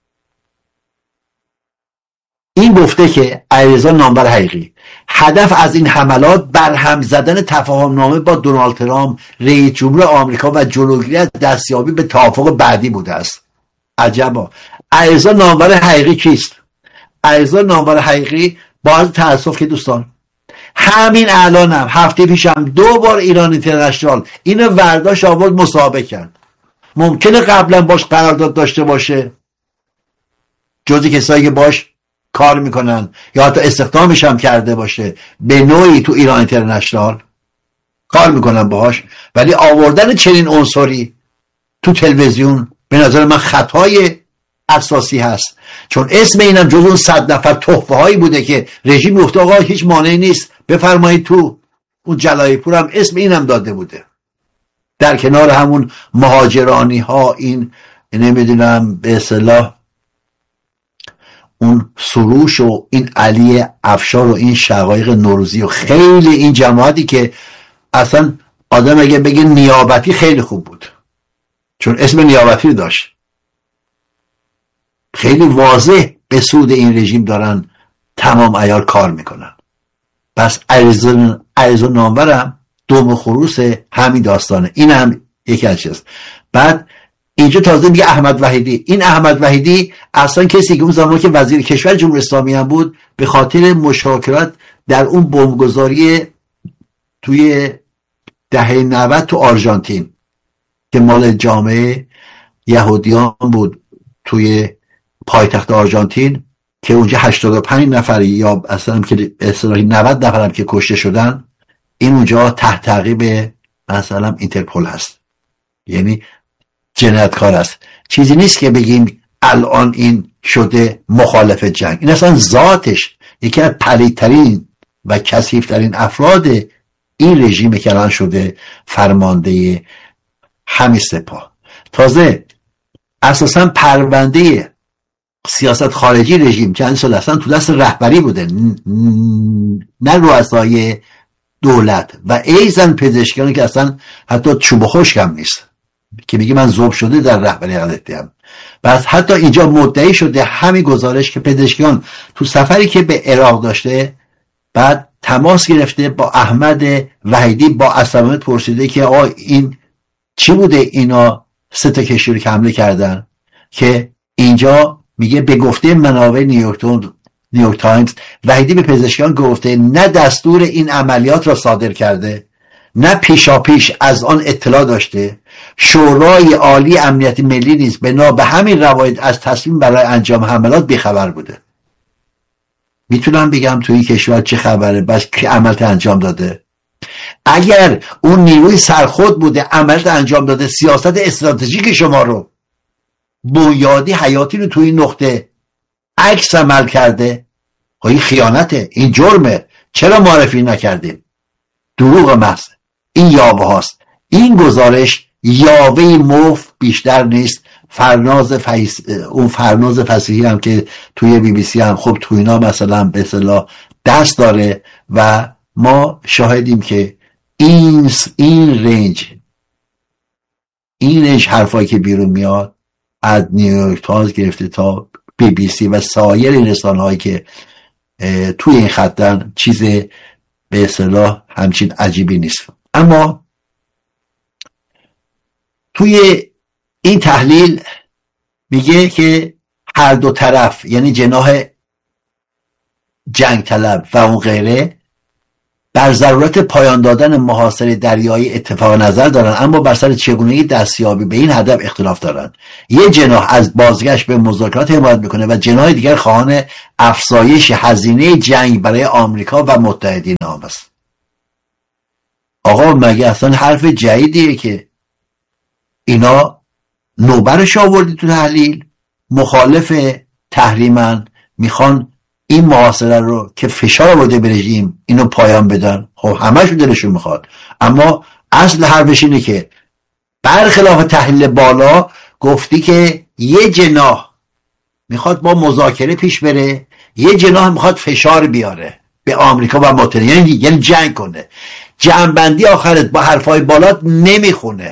این گفته که علیرضا نامور حقیقی هدف از این حملات برهم زدن تفاهمنامه با دونالد ترامپ رئیس جمهور آمریکا و جلوگیری از دستیابی به توافق بعدی بوده است. عجبا. علیرضا نامور حقیقی کیست؟ علیرضا نامور حقیقی با تاسف که دوستان همین الانم هفته پیشم 2 بار ایران اینترنشنال اینو ورداشت آورد مسابقه کرد. ممکنه قبلا باش قرارداد داشته باشه، جزی کسایی که باش کار میکنن یا حتی استخدامش هم کرده باشه به نوعی تو ایران اینترنشنال کار میکنن باهاش، ولی آوردن چنین عنصری تو تلویزیون به نظر من خطای اساسی هست. چون اسم اینم جز اون 100 نفر تحفه هایی بوده که رژیم گفته آقا هیچ مانعی نیست بفرمایید تو. اون جلایی پور هم اسم اینم داده بوده، در کنار همون مهاجرانی ها، این نمیدونم به اصطلاح اون سروش و این علی افشار و این شقایق نوروزی و خیلی این جماعتی که اصلا آدم اگه بگه نیابتی خیلی خوب بود چون اسم نیابتی داشت. خیلی واضح به سود این رژیم دارن تمام عیار کار میکنن. بس علیرضا نامورم دوم خروس همین داستانه. این هم یکی از چیز. بعد اینجا تازه میگه احمد وحیدی. این احمد وحیدی اصلا کسی که اون زمان که وزیر کشور جمهوری اسلامی هم بود به خاطر مشارکت در اون بمبگذاری توی دهه 90 تو آرژانتین که مال جامعه یهودیان بود توی پایتخت آرژانتین که اونجا 85 نفر یا اصلا که اصطلاحی 90 نفر هم که کشته شدن، این اونجا تحت تعقیب مثلا اینترپل هست، یعنی جنایتکار است. چیزی نیست که بگیم الان این شده مخالف جنگ. این اصلا ذاتش یکی از پلیدترین و کثیف‌ترین افراد این رژیم که الان شده فرمانده همین سپاه. تازه اساسا پرونده سیاست خارجی رژیم چند سال اصلا تو دست رهبری بوده، نه رؤسای دولت و ایزن پزشکیانی که اصلا حتی چوب خشک هم نیست که میگه من ذوب شده در رهبری قدرتیم. بس حتی اینجا مدعی شده همین گزارش که پزشکیان تو سفری که به عراق داشته بعد تماس گرفته با احمد وحیدی با عصبانیت پرسیده که آقا این چی بوده اینا 3 تا کشتی رو که حمله کردن، که اینجا میگه به گفته منابع نیویورک تایمز وحیدی به پزشکان گفته نه دستور این عملیات را صادر کرده نه پیشاپیش از آن اطلاع داشته. شورای عالی امنیت ملی نیز بنا به همین روایت از تصمیم برای انجام حملات بیخبر بوده. میتونم بگم توی این کشور چه خبره، بس که عملت انجام داده. اگر اون نیروی سرخود بوده عملت انجام داده، سیاست استراتژیک شما رو بنیادی حیاتی رو توی این نقطه عکس عمل کرده، این خیانته، این جرمه، چرا معرفی نکردیم؟ دروغ محض. این یاوه هاست. این گزارش یاوه مفت بیشتر نیست. اون فرناز فصیحی هم که توی بی بی سی هم خب توی اینا مثلا به اصطلاح دست داره و ما شاهدیم که این رنج حرفایی که بیرون میاد از نیویورک تایمز گرفته تا بی بی سی و سایر این رسانه‌هایی که توی این خطن چیز به اصطلاح همچین عجیبی نیست. اما توی این تحلیل میگه که هر دو طرف یعنی جناح جنگ طلب و اون غیره بر ضرورت پایان دادن محاصره دریایی اتفاق نظر دارند، اما بر سر چگونگی دستیابی به این هدف اختلاف دارند. یک جناح از بازگشت به مذاکرات حمایت میکنه و جناح دیگر خواهان افزایش هزینه جنگ برای آمریکا و متحدین آن است. آقا مگه اصلا حرف جدیدیه که اینا نوبرش آوردی تو تحلیل؟ مخالف تحریمن، میخوان این محاصره رو که فشار آورده به رژیم اینو پایان بدن. خب همه‌شون دلشون میخواد، اما اصل حرفش اینه که برخلاف تحلیل بالا گفتی که یه جناح میخواد با مذاکره پیش بره، یه جناح میخواد فشار بیاره به آمریکا و متحدین، یعنی جنگ کنه. جمع‌بندی آخرت با حرفای بالات نمیخونه.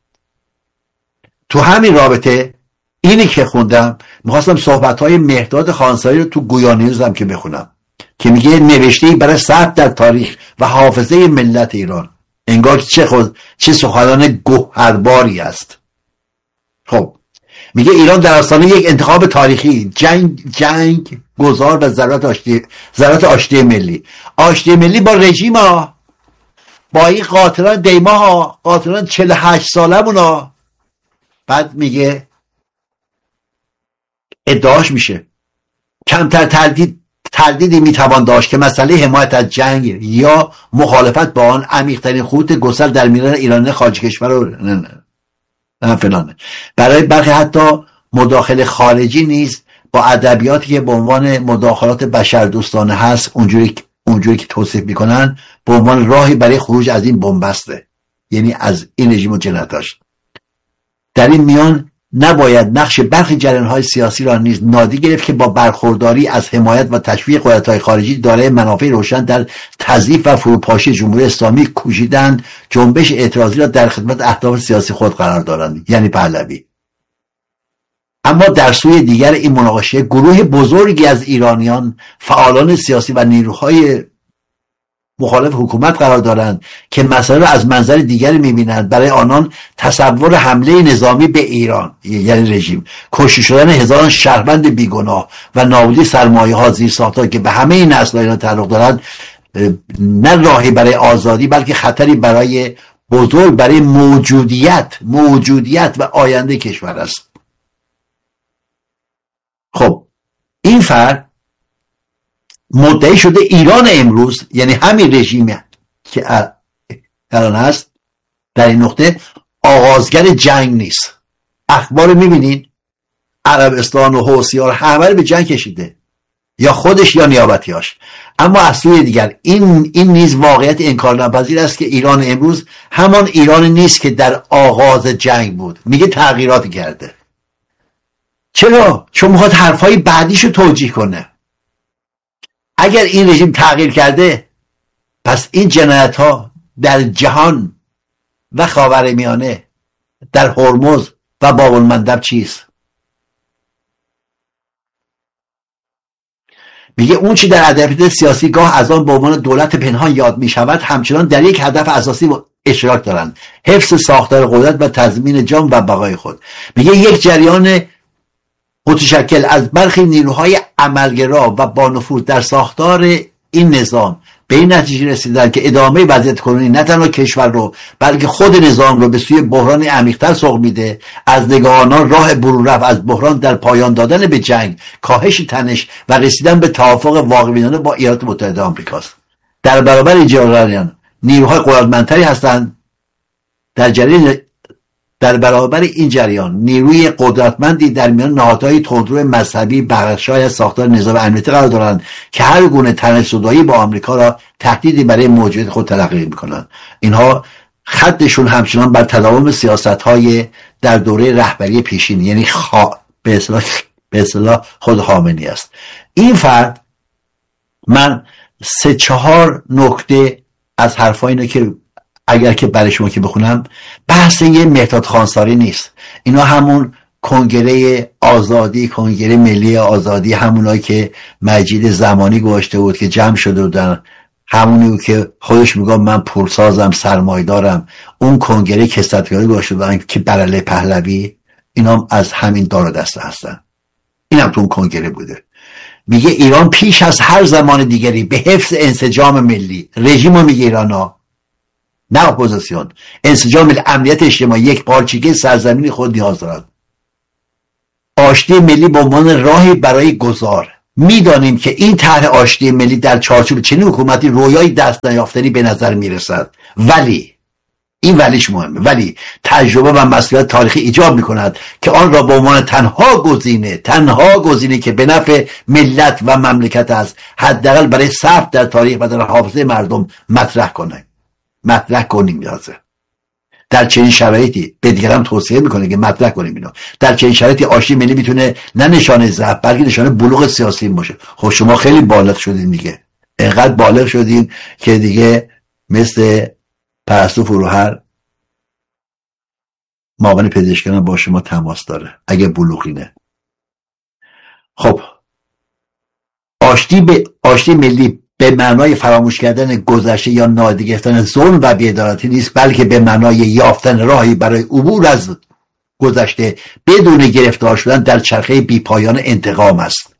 تو همین رابطه اینی که خوندم، میخواستم صحبت‌های مهرداد خانساری رو تو گویا نیوز هم که بخونم که میگه نوشته‌ای برای ثبت در تاریخ و حافظه ملت ایران. انگار چه سخنان گوهرباری است. خب میگه ایران در آستانه یک انتخاب تاریخی، جنگ گذار و ضرورت آشتی ملی با رژیم ها، با این قاتلان دیما ها، قاتلان 48 سالمون ها. بعد میگه ادعاش میشه کمتر تردیدی میتوان داشت که مسئله حمایت از جنگ یا مخالفت با آن عمیق‌ترین خطوط گسل در میان ایران خارج کشور و فلانه. برای برخی حتی مداخله خارجی نیز با ادبیاتی که به عنوان مداخلات بشردوستانه هست، اونجوری که توصیف میکنن، به عنوان راهی برای خروج از این بنبسته، یعنی از این رژیم و جنایتاش. در این میان نباید نقش برخی جریان‌های سیاسی را نیز نادیده گرفت که با برخورداری از حمایت و تشویق قدرت‌های خارجی دارای منافع روشن در تضعیف و فروپاشی جمهوری اسلامی کوشیدند جنبش اعتراضی را در خدمت اهداف سیاسی خود قرار دارند، یعنی پهلوی. اما در سوی دیگر این مناقشه گروه بزرگی از ایرانیان، فعالان سیاسی و نیروهای مخالف حکومت قرار دارند که مسئله را از منظر دیگری می‌بینند. برای آنان تصور حمله نظامی به ایران، یعنی رژیم، کشته شدن هزاران شهروند بیگناه و نابودی سرمایه‌ها زیرساخت‌ها که به همه این نسل‌ها اینا تعلق دارند، نه راهی برای آزادی بلکه خطری برای بزرگ برای موجودیت و آینده کشور است. خب این فرد مدعی شده ایران امروز، یعنی همین رژیمی که الان هست، در این نقطه آغازگر جنگ نیست. اخبار میبینین عربستان و حوثی‌ها همه رو به جنگ کشیده، یا خودش یا نیابتیاش. اما از سوی دیگر این نیز واقعیت انکارناپذیر است که ایران امروز همان ایران نیست که در آغاز جنگ بود. میگه تغییراتی کرده. چرا؟ چون میخواد حرفهای بعدیشو توجیه کنه. اگر این رژیم تغییر کرده، پس این جنایت ها در جهان و خاورمیانه، در هرمز و باب المندب چیست؟ میگه اون چی در ادبیات سیاسی گاه از آن به عنوان دولت پنهان یاد میشود، همچنان در یک هدف اساسی اشتراک دارند: حفظ ساختار قدرت و تضمین جان و بقای خود. میگه یک جریان متشکل از برخی نیروهای عملگرا و با نفوذ در ساختار این نظام به این نتیجه رسیدن که ادامه وضعیت کنونی نه تنها کشور رو بلکه خود نظام رو به سوی بحران عمیق‌تر سوق میده. از نگاه آنان راه برون رفت از بحران در پایان دادن به جنگ، کاهش تنش و رسیدن به توافق واقع‌بینانه با ایالات متحده آمریکاست. در برابر این جریان نیروهای قدرتمندتری هستند. در برابر این جریان نیروی قدرتمندی در میان نهادهای تندرو مذهبی بخش‌های از ساختار نظام امنیتی قرار دارند که هر گونه تنش‌زدایی با آمریکا را تهدیدی برای موجودیت خود تلقی می‌کنند. اینها خطشون همچنان بر تداوم سیاست‌های در دوره رهبری پیشین، یعنی به اصطلاح خود خامنه‌ای است. این فرد، من 3-4 نکته از حرفای اینه که اگر که برای شما که بخونم، بحث یه مهرداد خانساری نیست. اینا همون کنگره آزادی، کنگره ملی آزادی، همونایی که مجید زمانی گذاشته بود که جمع شده بودن، همونی بود که خودش میگه من پولسازم، سرمایه‌دارم، اون کنگره کثرت‌گرایی گذاشته بودن که بر علیه پهلوی، اینا هم از همین دار و دسته هستن. اینم تو اون کنگره بوده. میگه ایران پیش از هر زمان دیگری به حفظ انسجام ملی، رژیمو میگه ایرانا نه اپوزیسیون، انسجام ملی، امنیت اجتماعی، یک پارچگی سرزمین خود نیاز دارد. آشتی ملی به عنوان راهی برای گذار. میدانیم که این طرح آشتی ملی در چارچوب چنین حکومتی رویای دست نیافتنی به نظر میرسد، ولی این ولیش مهمه، ولی تجربه و مسئولیت تاریخی ایجاب میکند که آن را به عنوان تنها گزینه که به نفع ملت و مملکت است، حداقل برای ثبت در تاریخ و در حافظه مردم مطرح کنیم نیازه. در چنین شرایطی به دیگران توصیه میکنه که مطرح کنیم اینو. در چنین شرایطی آشتی ملی میتونه نه نشانه ضعف بلکه نشانه بلوغ سیاسی باشه. خب شما خیلی بالغ شدین دیگه، اینقدر بالغ شدین که دیگه مثل پرستو فروهر معاون پزشکان با شما تماس داره اگه بلوغینه. خب آشتی ملی به معنای فراموش کردن گذشته یا نادیده گرفتن ظلم و بی‌عدالتی نیست، بلکه به معنای یافتن راهی برای عبور از گذشته بدون گرفتار شدن در چرخه بی‌پایان انتقام است.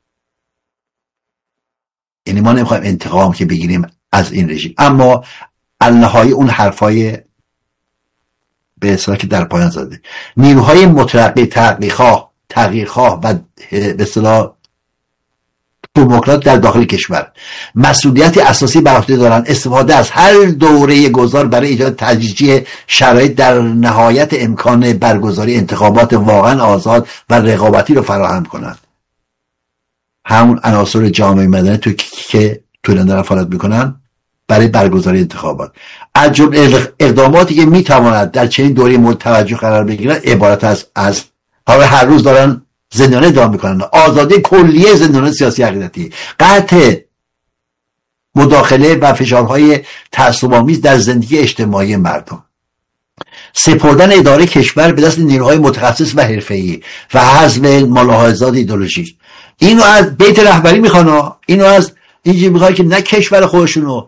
یعنی ما نمیخوایم انتقام که بگیریم از این رژیم، اما النهایی اون حرفای به اصطلاح که در پایان زده، نیروهای مترقی تغییرخواه و به اصطلاح دموکرات در داخل کشور مسئولیتی اساسی بر عهده دارند استفاده از هر دوره گذار برای ایجاد تدریجی شرایط در نهایت امکان برگزاری انتخابات واقعا آزاد و رقابتی رو فراهم کنند. همون عناصر جامعه مدنی که تو دارن فعالیت میکنن برای برگزاری انتخابات، از جمله اقداماتی که میتواند در چنین دوره مورد توجه قرار بگیرن عبارت از حالا هر روز دارن زندانه ادام میکنن، آزادی کلیه زندانه سیاسی عقیدتی، قطع مداخله و فشارهای تعصب‌آمیز در زندگی اجتماعی مردم، سپردن اداره کشور به دست نیروهای متخصص و حرفه‌ای و حذف ملاحظات ایدئولوژیک. اینو از بیت رهبری میخوان، اینو از اینجوری میخوان که نه کشور خودشونو،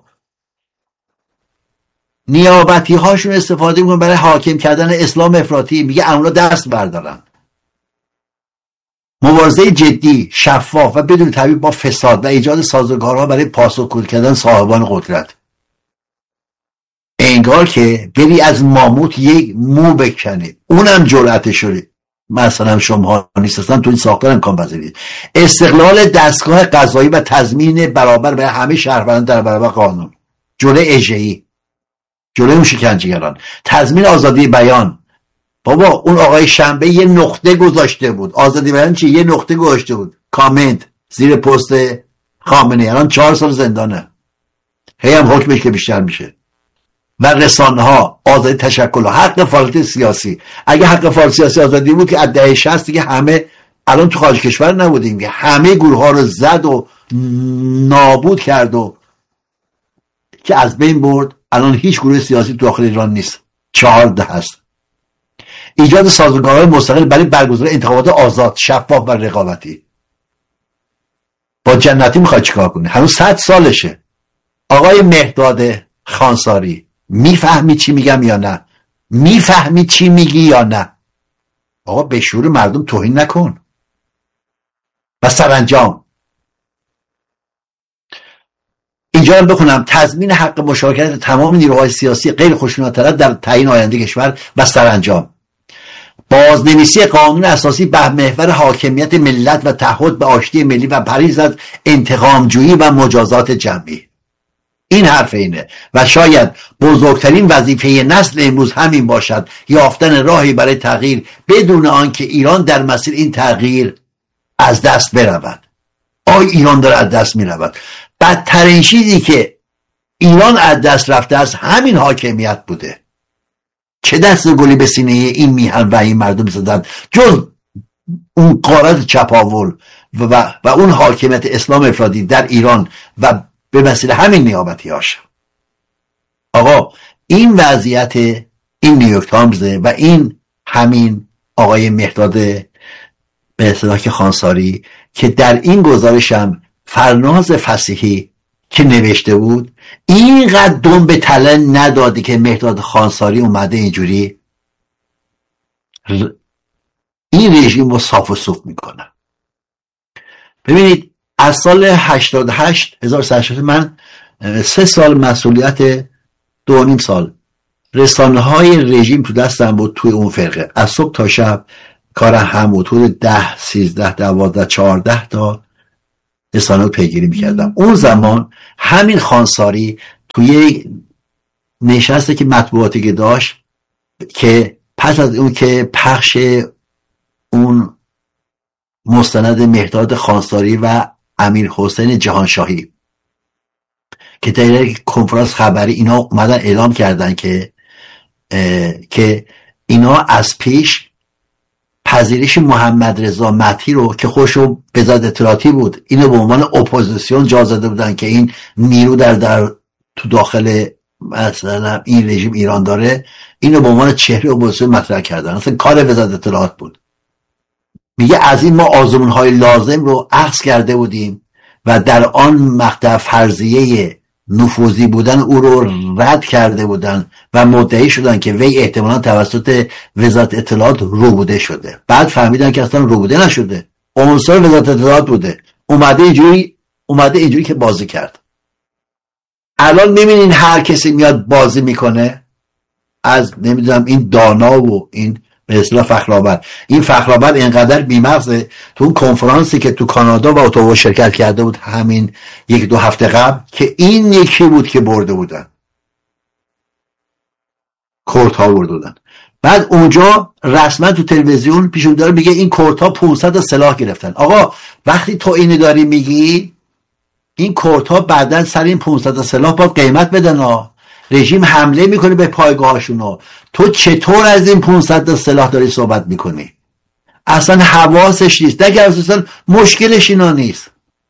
نیابتی هاشون استفاده میکنن برای حاکم کردن اسلام افراطی. میگه اونا دست بردارن. مبارزه جدی، شفاف و بدون تبعیض با فساد و ایجاد سازوکارها برای پاسخگو کردن صاحبان قدرت. انگار که بری از ماموت یک مو بکنی، اونم جرأت شده. مثلا شما نیستن تو این ساختار امکان پذیرید. استقلال دستگاه قضایی و تضمین برابر برای همه شهروندان در برابر قانون، جلوی اژه‌ای، جلوی اون شکنجهگران، تضمین آزادی بیان. بابا اون آقای شنبه یه نقطه گذاشته بود. آزادی بیان چی؟ یه نقطه گذاشته بود، کامنت زیر پست خامنه‌ای. الان 4 سال زندانه، هی هم حکمش که بیشتر میشه. و رسانه ها، آزادی تشکل، حق فعالیت سیاسی. اگه حق فعالیت سیاسی آزادی بود که از دهه 60 دیگه همه الان تو خارج کشور نبودیم که همه گروه ها رو زد و نابود کرد و که از بین برد. الان هیچ گروه سیاسی داخل ایران نیست، 14 هست. ایجاد سازوکارهای مستقل برای برگزاری انتخابات آزاد، شفاف و رقابتی. با جنتی میخواد چیکار کنه؟ هنوز 100 سالشه. آقای مهداد خانساری، میفهمی چی میگم یا نه؟ میفهمی چی میگی یا نه؟ آقا به شعور مردم توهین نکن. و سرانجام اینجا هم بخونم: تضمین حق مشارکت تمام نیروهای سیاسی غیر خشونت طلب در تعیین آینده کشور. و سرانجام بازنویسی قانون اساسی به محور حاکمیت ملت و تعهد به آشتی ملی و پرهیز از انتقامجویی و مجازات جمعی. این حرف اینه و شاید بزرگترین وظیفه نسل امروز همین باشد، یافتن راهی برای تغییر بدون آنکه ایران در مسیر این تغییر از دست برود. ایران داره از دست میرود. بدترین چیزی که ایران از دست رفته است همین حاکمیت بوده. چه دست گلی به سینه این میهن و این مردم زدن جز اون غارت چپاول و اون حاکمیت اسلام افراطی در ایران و به وسیله همین نیابتی‌هاش. آقا این وضعیت این نیویورک تایمز و این همین آقای مهداد به اصطلاح خانساری که در این گزارشم فرناز فصیحی که نوشته بود اینقدر دم به تله نداده که مهداد خانساری اومده اینجوری این رژیم رو صاف و صوف میکنه. ببینید از سال 88 من 3 سال مسئولیت 2.5 سال رسانه های رژیم تو دستم بود. توی اون فرقه از صبح تا شب کار هم بود. حدود 10 13 12 14 تا رسانه رو پیگیری میکردم. اون زمان همین خانساری توی نشسته که مطبوعاتی که داشت، که پس از اون که پخش اون مستند مهداد خانساری و امیر حسین جهانشاهی که در کنفرانس خبری اینا اومدن اعلام کردن که اینا از پیش پذیرش محمد رضا مدحی رو که خودشو وزارت اطلاعاتی بود اینو به عنوان اپوزیسیون جا زده بودن که این نیرو در تو داخل مثلا این رژیم ایران داره، اینو به عنوان چهره اپوزیسیون مطرح کردن. اصلا کار وزارت اطلاعات بود. میگه از این ما آزمون‌های لازم رو اخذ کرده بودیم و در آن مقطع فرضیه نفوذی بودن او رو رد کرده بودن و مدعی شدن که وی احتمالاً توسط وزارت اطلاعات روبوده شده. بعد فهمیدن که اصلا روبوده نشده، عنصر وزارت اطلاعات بوده، اومده اینجوری که بازی کرد. الان میبینین هر کسی میاد بازی میکنه، از نمیدونم این دانا و این به اصطلاح فخرآور. این فخرآور اینقدر بی‌مغزه، تو اون کنفرانسی که تو کانادا و اتاوا شرکت کرده بود همین 1-2 هفته قبل، که این یکی بود که برده بودن، کورت ها برده بودن. بعد اونجا رسما تو تلویزیون پیشون داره میگه این کورت ها 500 سلاح گرفتن. آقا وقتی تو اینو داری میگی، این کورت ها بعدن سر این 500 سلاح باید قیمت بدن ها. رژیم حمله میکنه به پایگاهاشونو، تو چطور از این 500 سلاح داری صحبت میکنی؟ اصلا حواسش نیست. اگر اصلا مشکلش اینا نیست،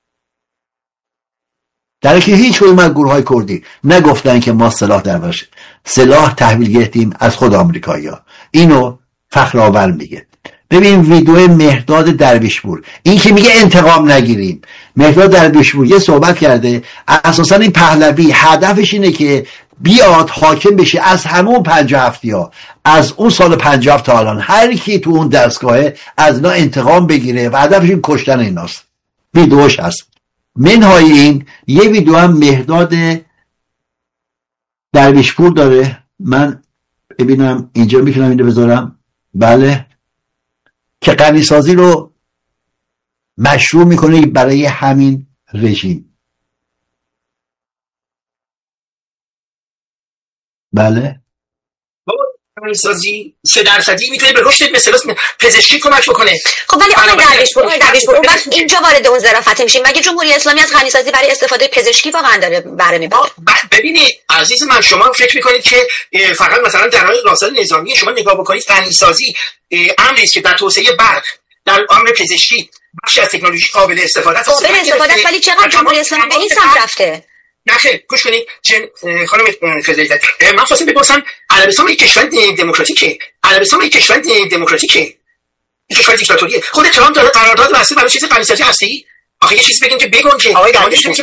در که هیچ کدوم از گروه های کردی نگفتن که ما سلاح در باشه، سلاح تحویل گرفتیم از خود آمریکایی‌ها. اینو فخرآور میگه. ببین ویدیو مهداد درویشپور، این که میگه انتقام نگیریم. مهداد درویشپور یه صحبت کرده، اساسا این پهلوی هدفش اینه که بیاد حاکم بشه از همون 57ها، از اون سال 57 تا الان هر کی تو اون دستگاهه از اینا انتقام بگیره و هدفش این کشتن ایناست. ویدیوش هست. منهای این یه ویدیو هم مهداد درویشپور داره، من ببینم اینجا میتونم اینو بذارم. بله، که غنیسازی رو مشروع میکنه برای همین رژیم. بله، غنیسازی 3% میتونه به رشد مثلا پزشکی کمک بکنه. خب ولی آقای درویشپور اون وقت اینجا وارد اون ظرافت میشیم، مگه جمهوری اسلامی از غنیسازی برای استفاده پزشکی واقعا داره بهره میبره؟ ببینید عزیز من، شما فکر میکنید که فقط مثلا در حال راستای نظامی شما نگاه بکنید، غنیسازی امری است که در توسعه برق، در امر پزشکی بخشی از تکنولوژی قابل استفاده است. ولی چقدر جمهوری اسلامی به این سمت رفته؟ نه خیر، گوش کنید خانم فضلیت، من خواستم بپرسم عربستان یک کشور دموکراتیکه، عربستان یک کشور دموکراتیکه، این کشور دیکتاتوریه. خود ترامپ داره قرارداد بسته برای چیز غنیسازی هستی. آخه یه چیزی بگین که بگن که آقای درویشپور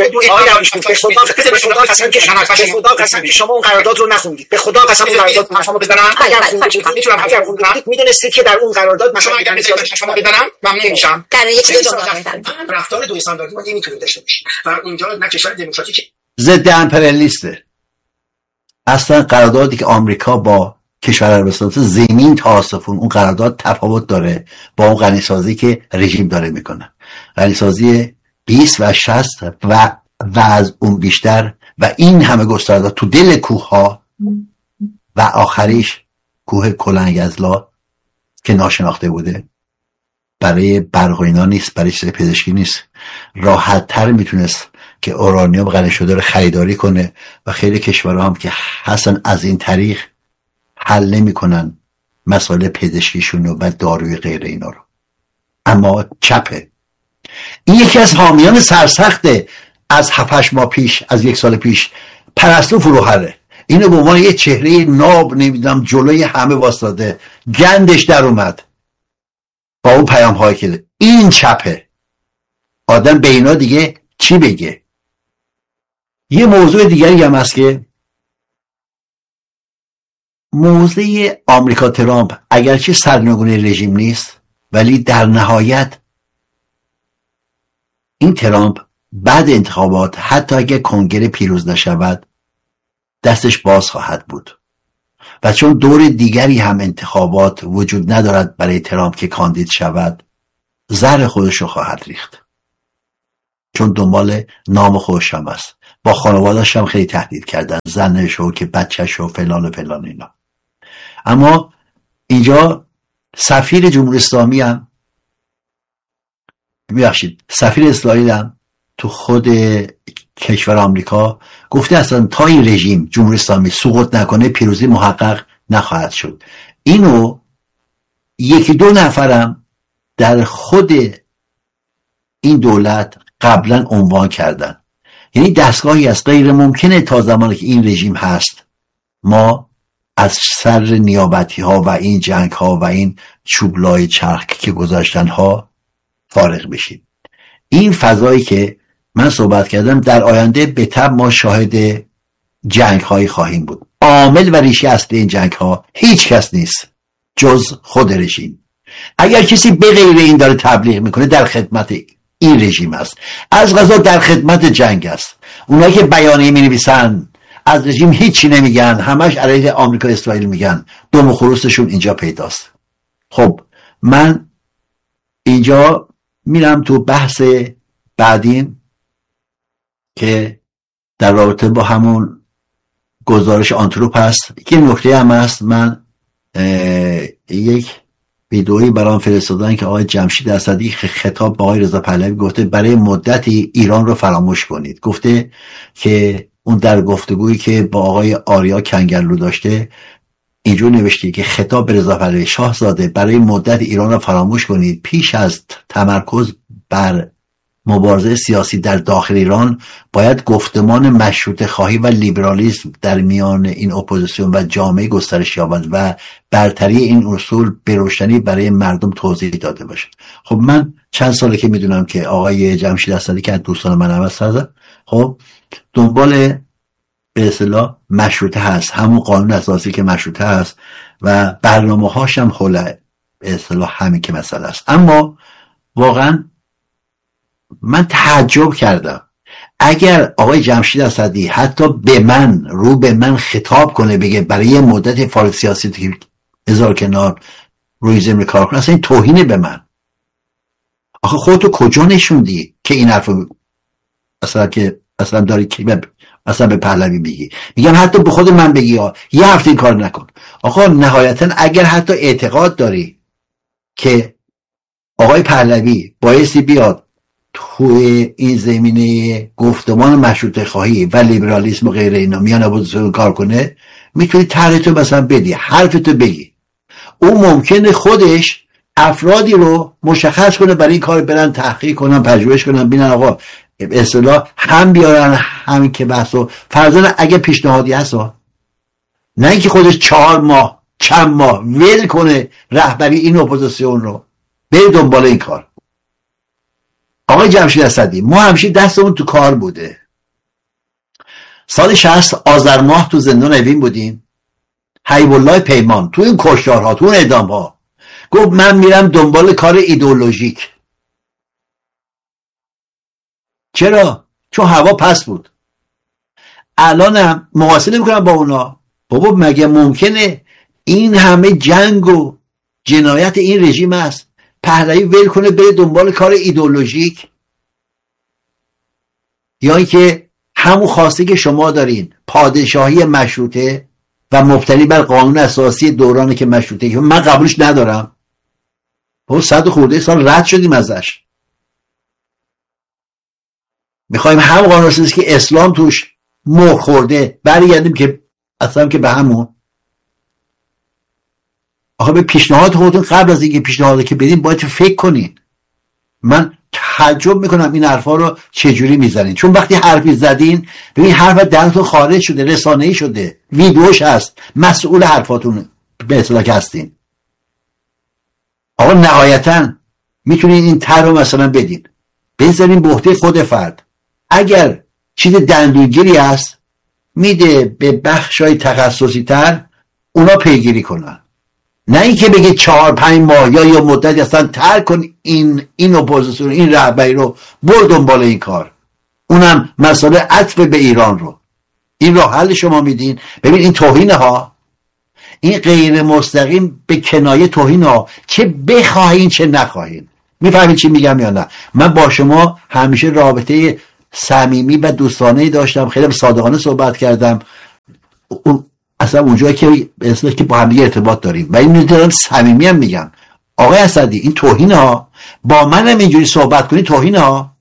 قسم که شما اون قرارداد رو نخوندید. به خدا قسم اون قرارداد شما بزنم. میتونم حرف بزنم. میدونستی که در اون قرارداد مثلا شما بدنم ممنون میشم. در یک دو جمله رفتار دو استانداردی ما نمیتونیم داشته باشیم و اونجا نه کشور دموکراتیکه، ضد امپریالیسته. اصلا قراردادی که آمریکا با کشور عربستان زمین تا آسمون، اون قرارداد تفاوت داره با اون غنیسازی که رژیم داره میکنه. غنیسازی 20 و 60 و از اون بیشتر و این همه گسترده تو دل کوه ها و آخریش کوه کلنگزلا که ناشناخته بوده، برای برق و اینا نیست، برای چیز پزشکی نیست. راحت تر میتونست که اورانیوم غنی شده رو خریداری کنه و خیلی کشورها هم که حسن از این طریق حل نمیکنن مسائل پزشکیشون و داروی غیر اینا رو. اما چپه. این یکی از حامیان سرسخته از 7-8 ماه پیش، از 1 سال پیش، پرستو فروهره. اینو به عنوان یه چهره ناب نمیدونم جلوی همه واسطاده، گندش در اومد با اون پیام هایی که این چپه. آدم به اینا دیگه چی بگه؟ یه موضوع دیگری هم هست که موضوع آمریکا ترامپ اگرچه سرنگون رژیم نیست، ولی در نهایت این ترامپ بعد انتخابات حتی اگه کنگره پیروز نشود دستش باز خواهد بود و چون دور دیگری هم انتخابات وجود ندارد برای ترامپ که کاندید شود، زهر خودش رو خواهد ریخت، چون دنبال نام خودش هم است. با خانواده‌اش هم خیلی تهدید کردن، زنش و که بچه‌ش و فلان و فلان اینا. اما اینجا سفیر جمهوری اسلامی هم سفیر اسرائیل هم تو خود کشور آمریکا گفته اصلا تا این رژیم جمهوری اسلامی سقوط نکنه پیروزی محقق نخواهد شد. اینو یکی دو نفرم در خود این دولت قبلا عنوان کردن. یعنی دستگاهی از غیر ممکنه تا زمانی که این رژیم هست ما از سر نیابتی ها و این جنگ ها و این چوبلای چرخ که گذاشتن ها فارغ بشیم. این فضایی که من صحبت کردم در آینده به تبع ما شاهد جنگ هایی خواهیم بود. عامل و ریشه اصلی این جنگ ها هیچ کس نیست جز خود رژیم. اگر کسی به غیر این داره تبلیغ میکنه در خدمت این رژیم است، از قضا در خدمت جنگ است. اونایی که بیانیه می نویسن از رژیم هیچی نمیگن، همش علیه آمریکا اسرائیل میگن، دم و خروسشون اینجا پیداست. خب من اینجا میرم تو بحث بعدیم که در رابطه با همون گزارش آنتروپ هست. یه نکته هم هست، من یک ویدئویی برام فرستادن که آقای جمشید اسدی خطاب با آقای رضا پهلوی گفته برای مدتی ایران رو فراموش کنید. گفته که اون در گفتگویی که با آقای آریا کنگرلو داشته اینجور نوشته که خطاب به رضا پهلوی: شاهزاده برای مدت ایران رو فراموش کنید، پیش از تمرکز بر مبارزه سیاسی در داخل ایران باید گفتمان مشروطه خواهی و لیبرالیسم در میان این اپوزیسیون و جامعه گسترش یابد و برتری این اصول به روشنی برای مردم توضیح داده باشد. خب من چند ساله که میدونم که آقای جمشید اسدی که از دوستان من هم هست، خب دنبال به اصطلاح مشروطه هست، همون قانون اساسی که مشروطه هست و برنامه هاش هم حول به اصطلاح همین که مسئله است. اما واقعا من تعجب کردم اگر آقای جمشید اسدی حتی به من خطاب کنه بگه برای یه مدت فعالیت سیاسی که هزار کنار روی زمین کار کنه، اصلا این توهینه به من. آخه خودتو کجا نشوندی که این حرفو اصلا داری که اصلا به پهلوی بگی؟ میگم حتی به خود من بگی یه هفته این کار نکن. آقا نهایتا اگر حتی اعتقاد داری که آقای پهلوی بایستی بیاد توی این زمینه گفتمان مشروطه خواهی و لیبرالیسم و غیره اینا میان اپوزیسیون کار کنه، میتونی طرحتو مثلا بدی، حرفتو بگی. او ممکنه خودش افرادی رو مشخص کنه برای این کار برن تحقیق کنن، پژوهش کنن، ببینن آقا به اصطلاح هم بیارن همین که بحثو فرضاً اگه پیشنهادی هست، نه اینکه خودش 4 ماه چند ماه ول کنه رهبری این اپوزیسیون رو بره دنبال این کار. آقای جمشید اسدی ما همیشه دستمون تو کار بوده. سال 60 آذر ماه تو زندان اوین بودیم، حبیب الله پیمان تو این کشتارها تو اون اعدام‌ها گفت من میرم دنبال کار ایدئولوژیک. چرا؟ چون هوا پس بود. الانم مقایسه نمی‌کنم با اونا. بابا مگه ممکنه این همه جنگ و جنایت این رژیم است پهلوی ول کنه بره دنبال کار ایدئولوژیک؟ یا اینکه همون خواسته که شما دارین، پادشاهی مشروطه و مبتنی بر قانون اساسی دورانی که مشروطه، که من قبولش ندارم، با 100 خورده سال رد شدیم ازش، میخوایم هم قانون اساسی که اسلام توش مهر خورده برگردیم که اصلا که به همون. آخه به پیشنهاد خودتون قبل از اینکه پیشنهاد که بدین باید فکر کنین. من تعجب میکنم این حرفا رو چجوری میزنین، چون وقتی حرفی زدین ببین حرف دهنتون خارج شده، رسانه‌ای شده، ویدیوش هست، مسئول حرفاتون به اصطلاح که هستین. آقا نهایتا میتونین این طرح رو مثلا بدین، بذارین به عهده خود فرد. اگر چیز دندونگیری هست میده به بخشای تخصصی تر اونا پیگیری کنن، نه اینکه بگید 4-5 ماه یا مدتی اصلا ترک کن این اپوزیسیون، این رهبری رو، برو دنبال این کار. اونم مسئله عطف به ایران رو. این راه حل شما میدین. ببین این توهینه ها، این غیر مستقیم به کنایه توهین ها، چه بخواهین چه نخواهین. میفهمین چی میگم یا نه؟ من با شما همیشه رابطه صمیمی و دوستانه‌ای داشتم، خیلی صادقانه صحبت کردم، اصلا اونجایی که اصلا که با هم دیگه ارتباط داریم و این میدونم صمیمی هم میگم آقای اسدی این توهین ها، با منم اینجوری صحبت کنی توهین ها.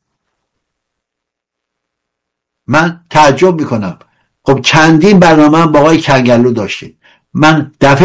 من تعجب میکنم. خب چندین برنامه با آقای کنگلو داشتیم، من دفعه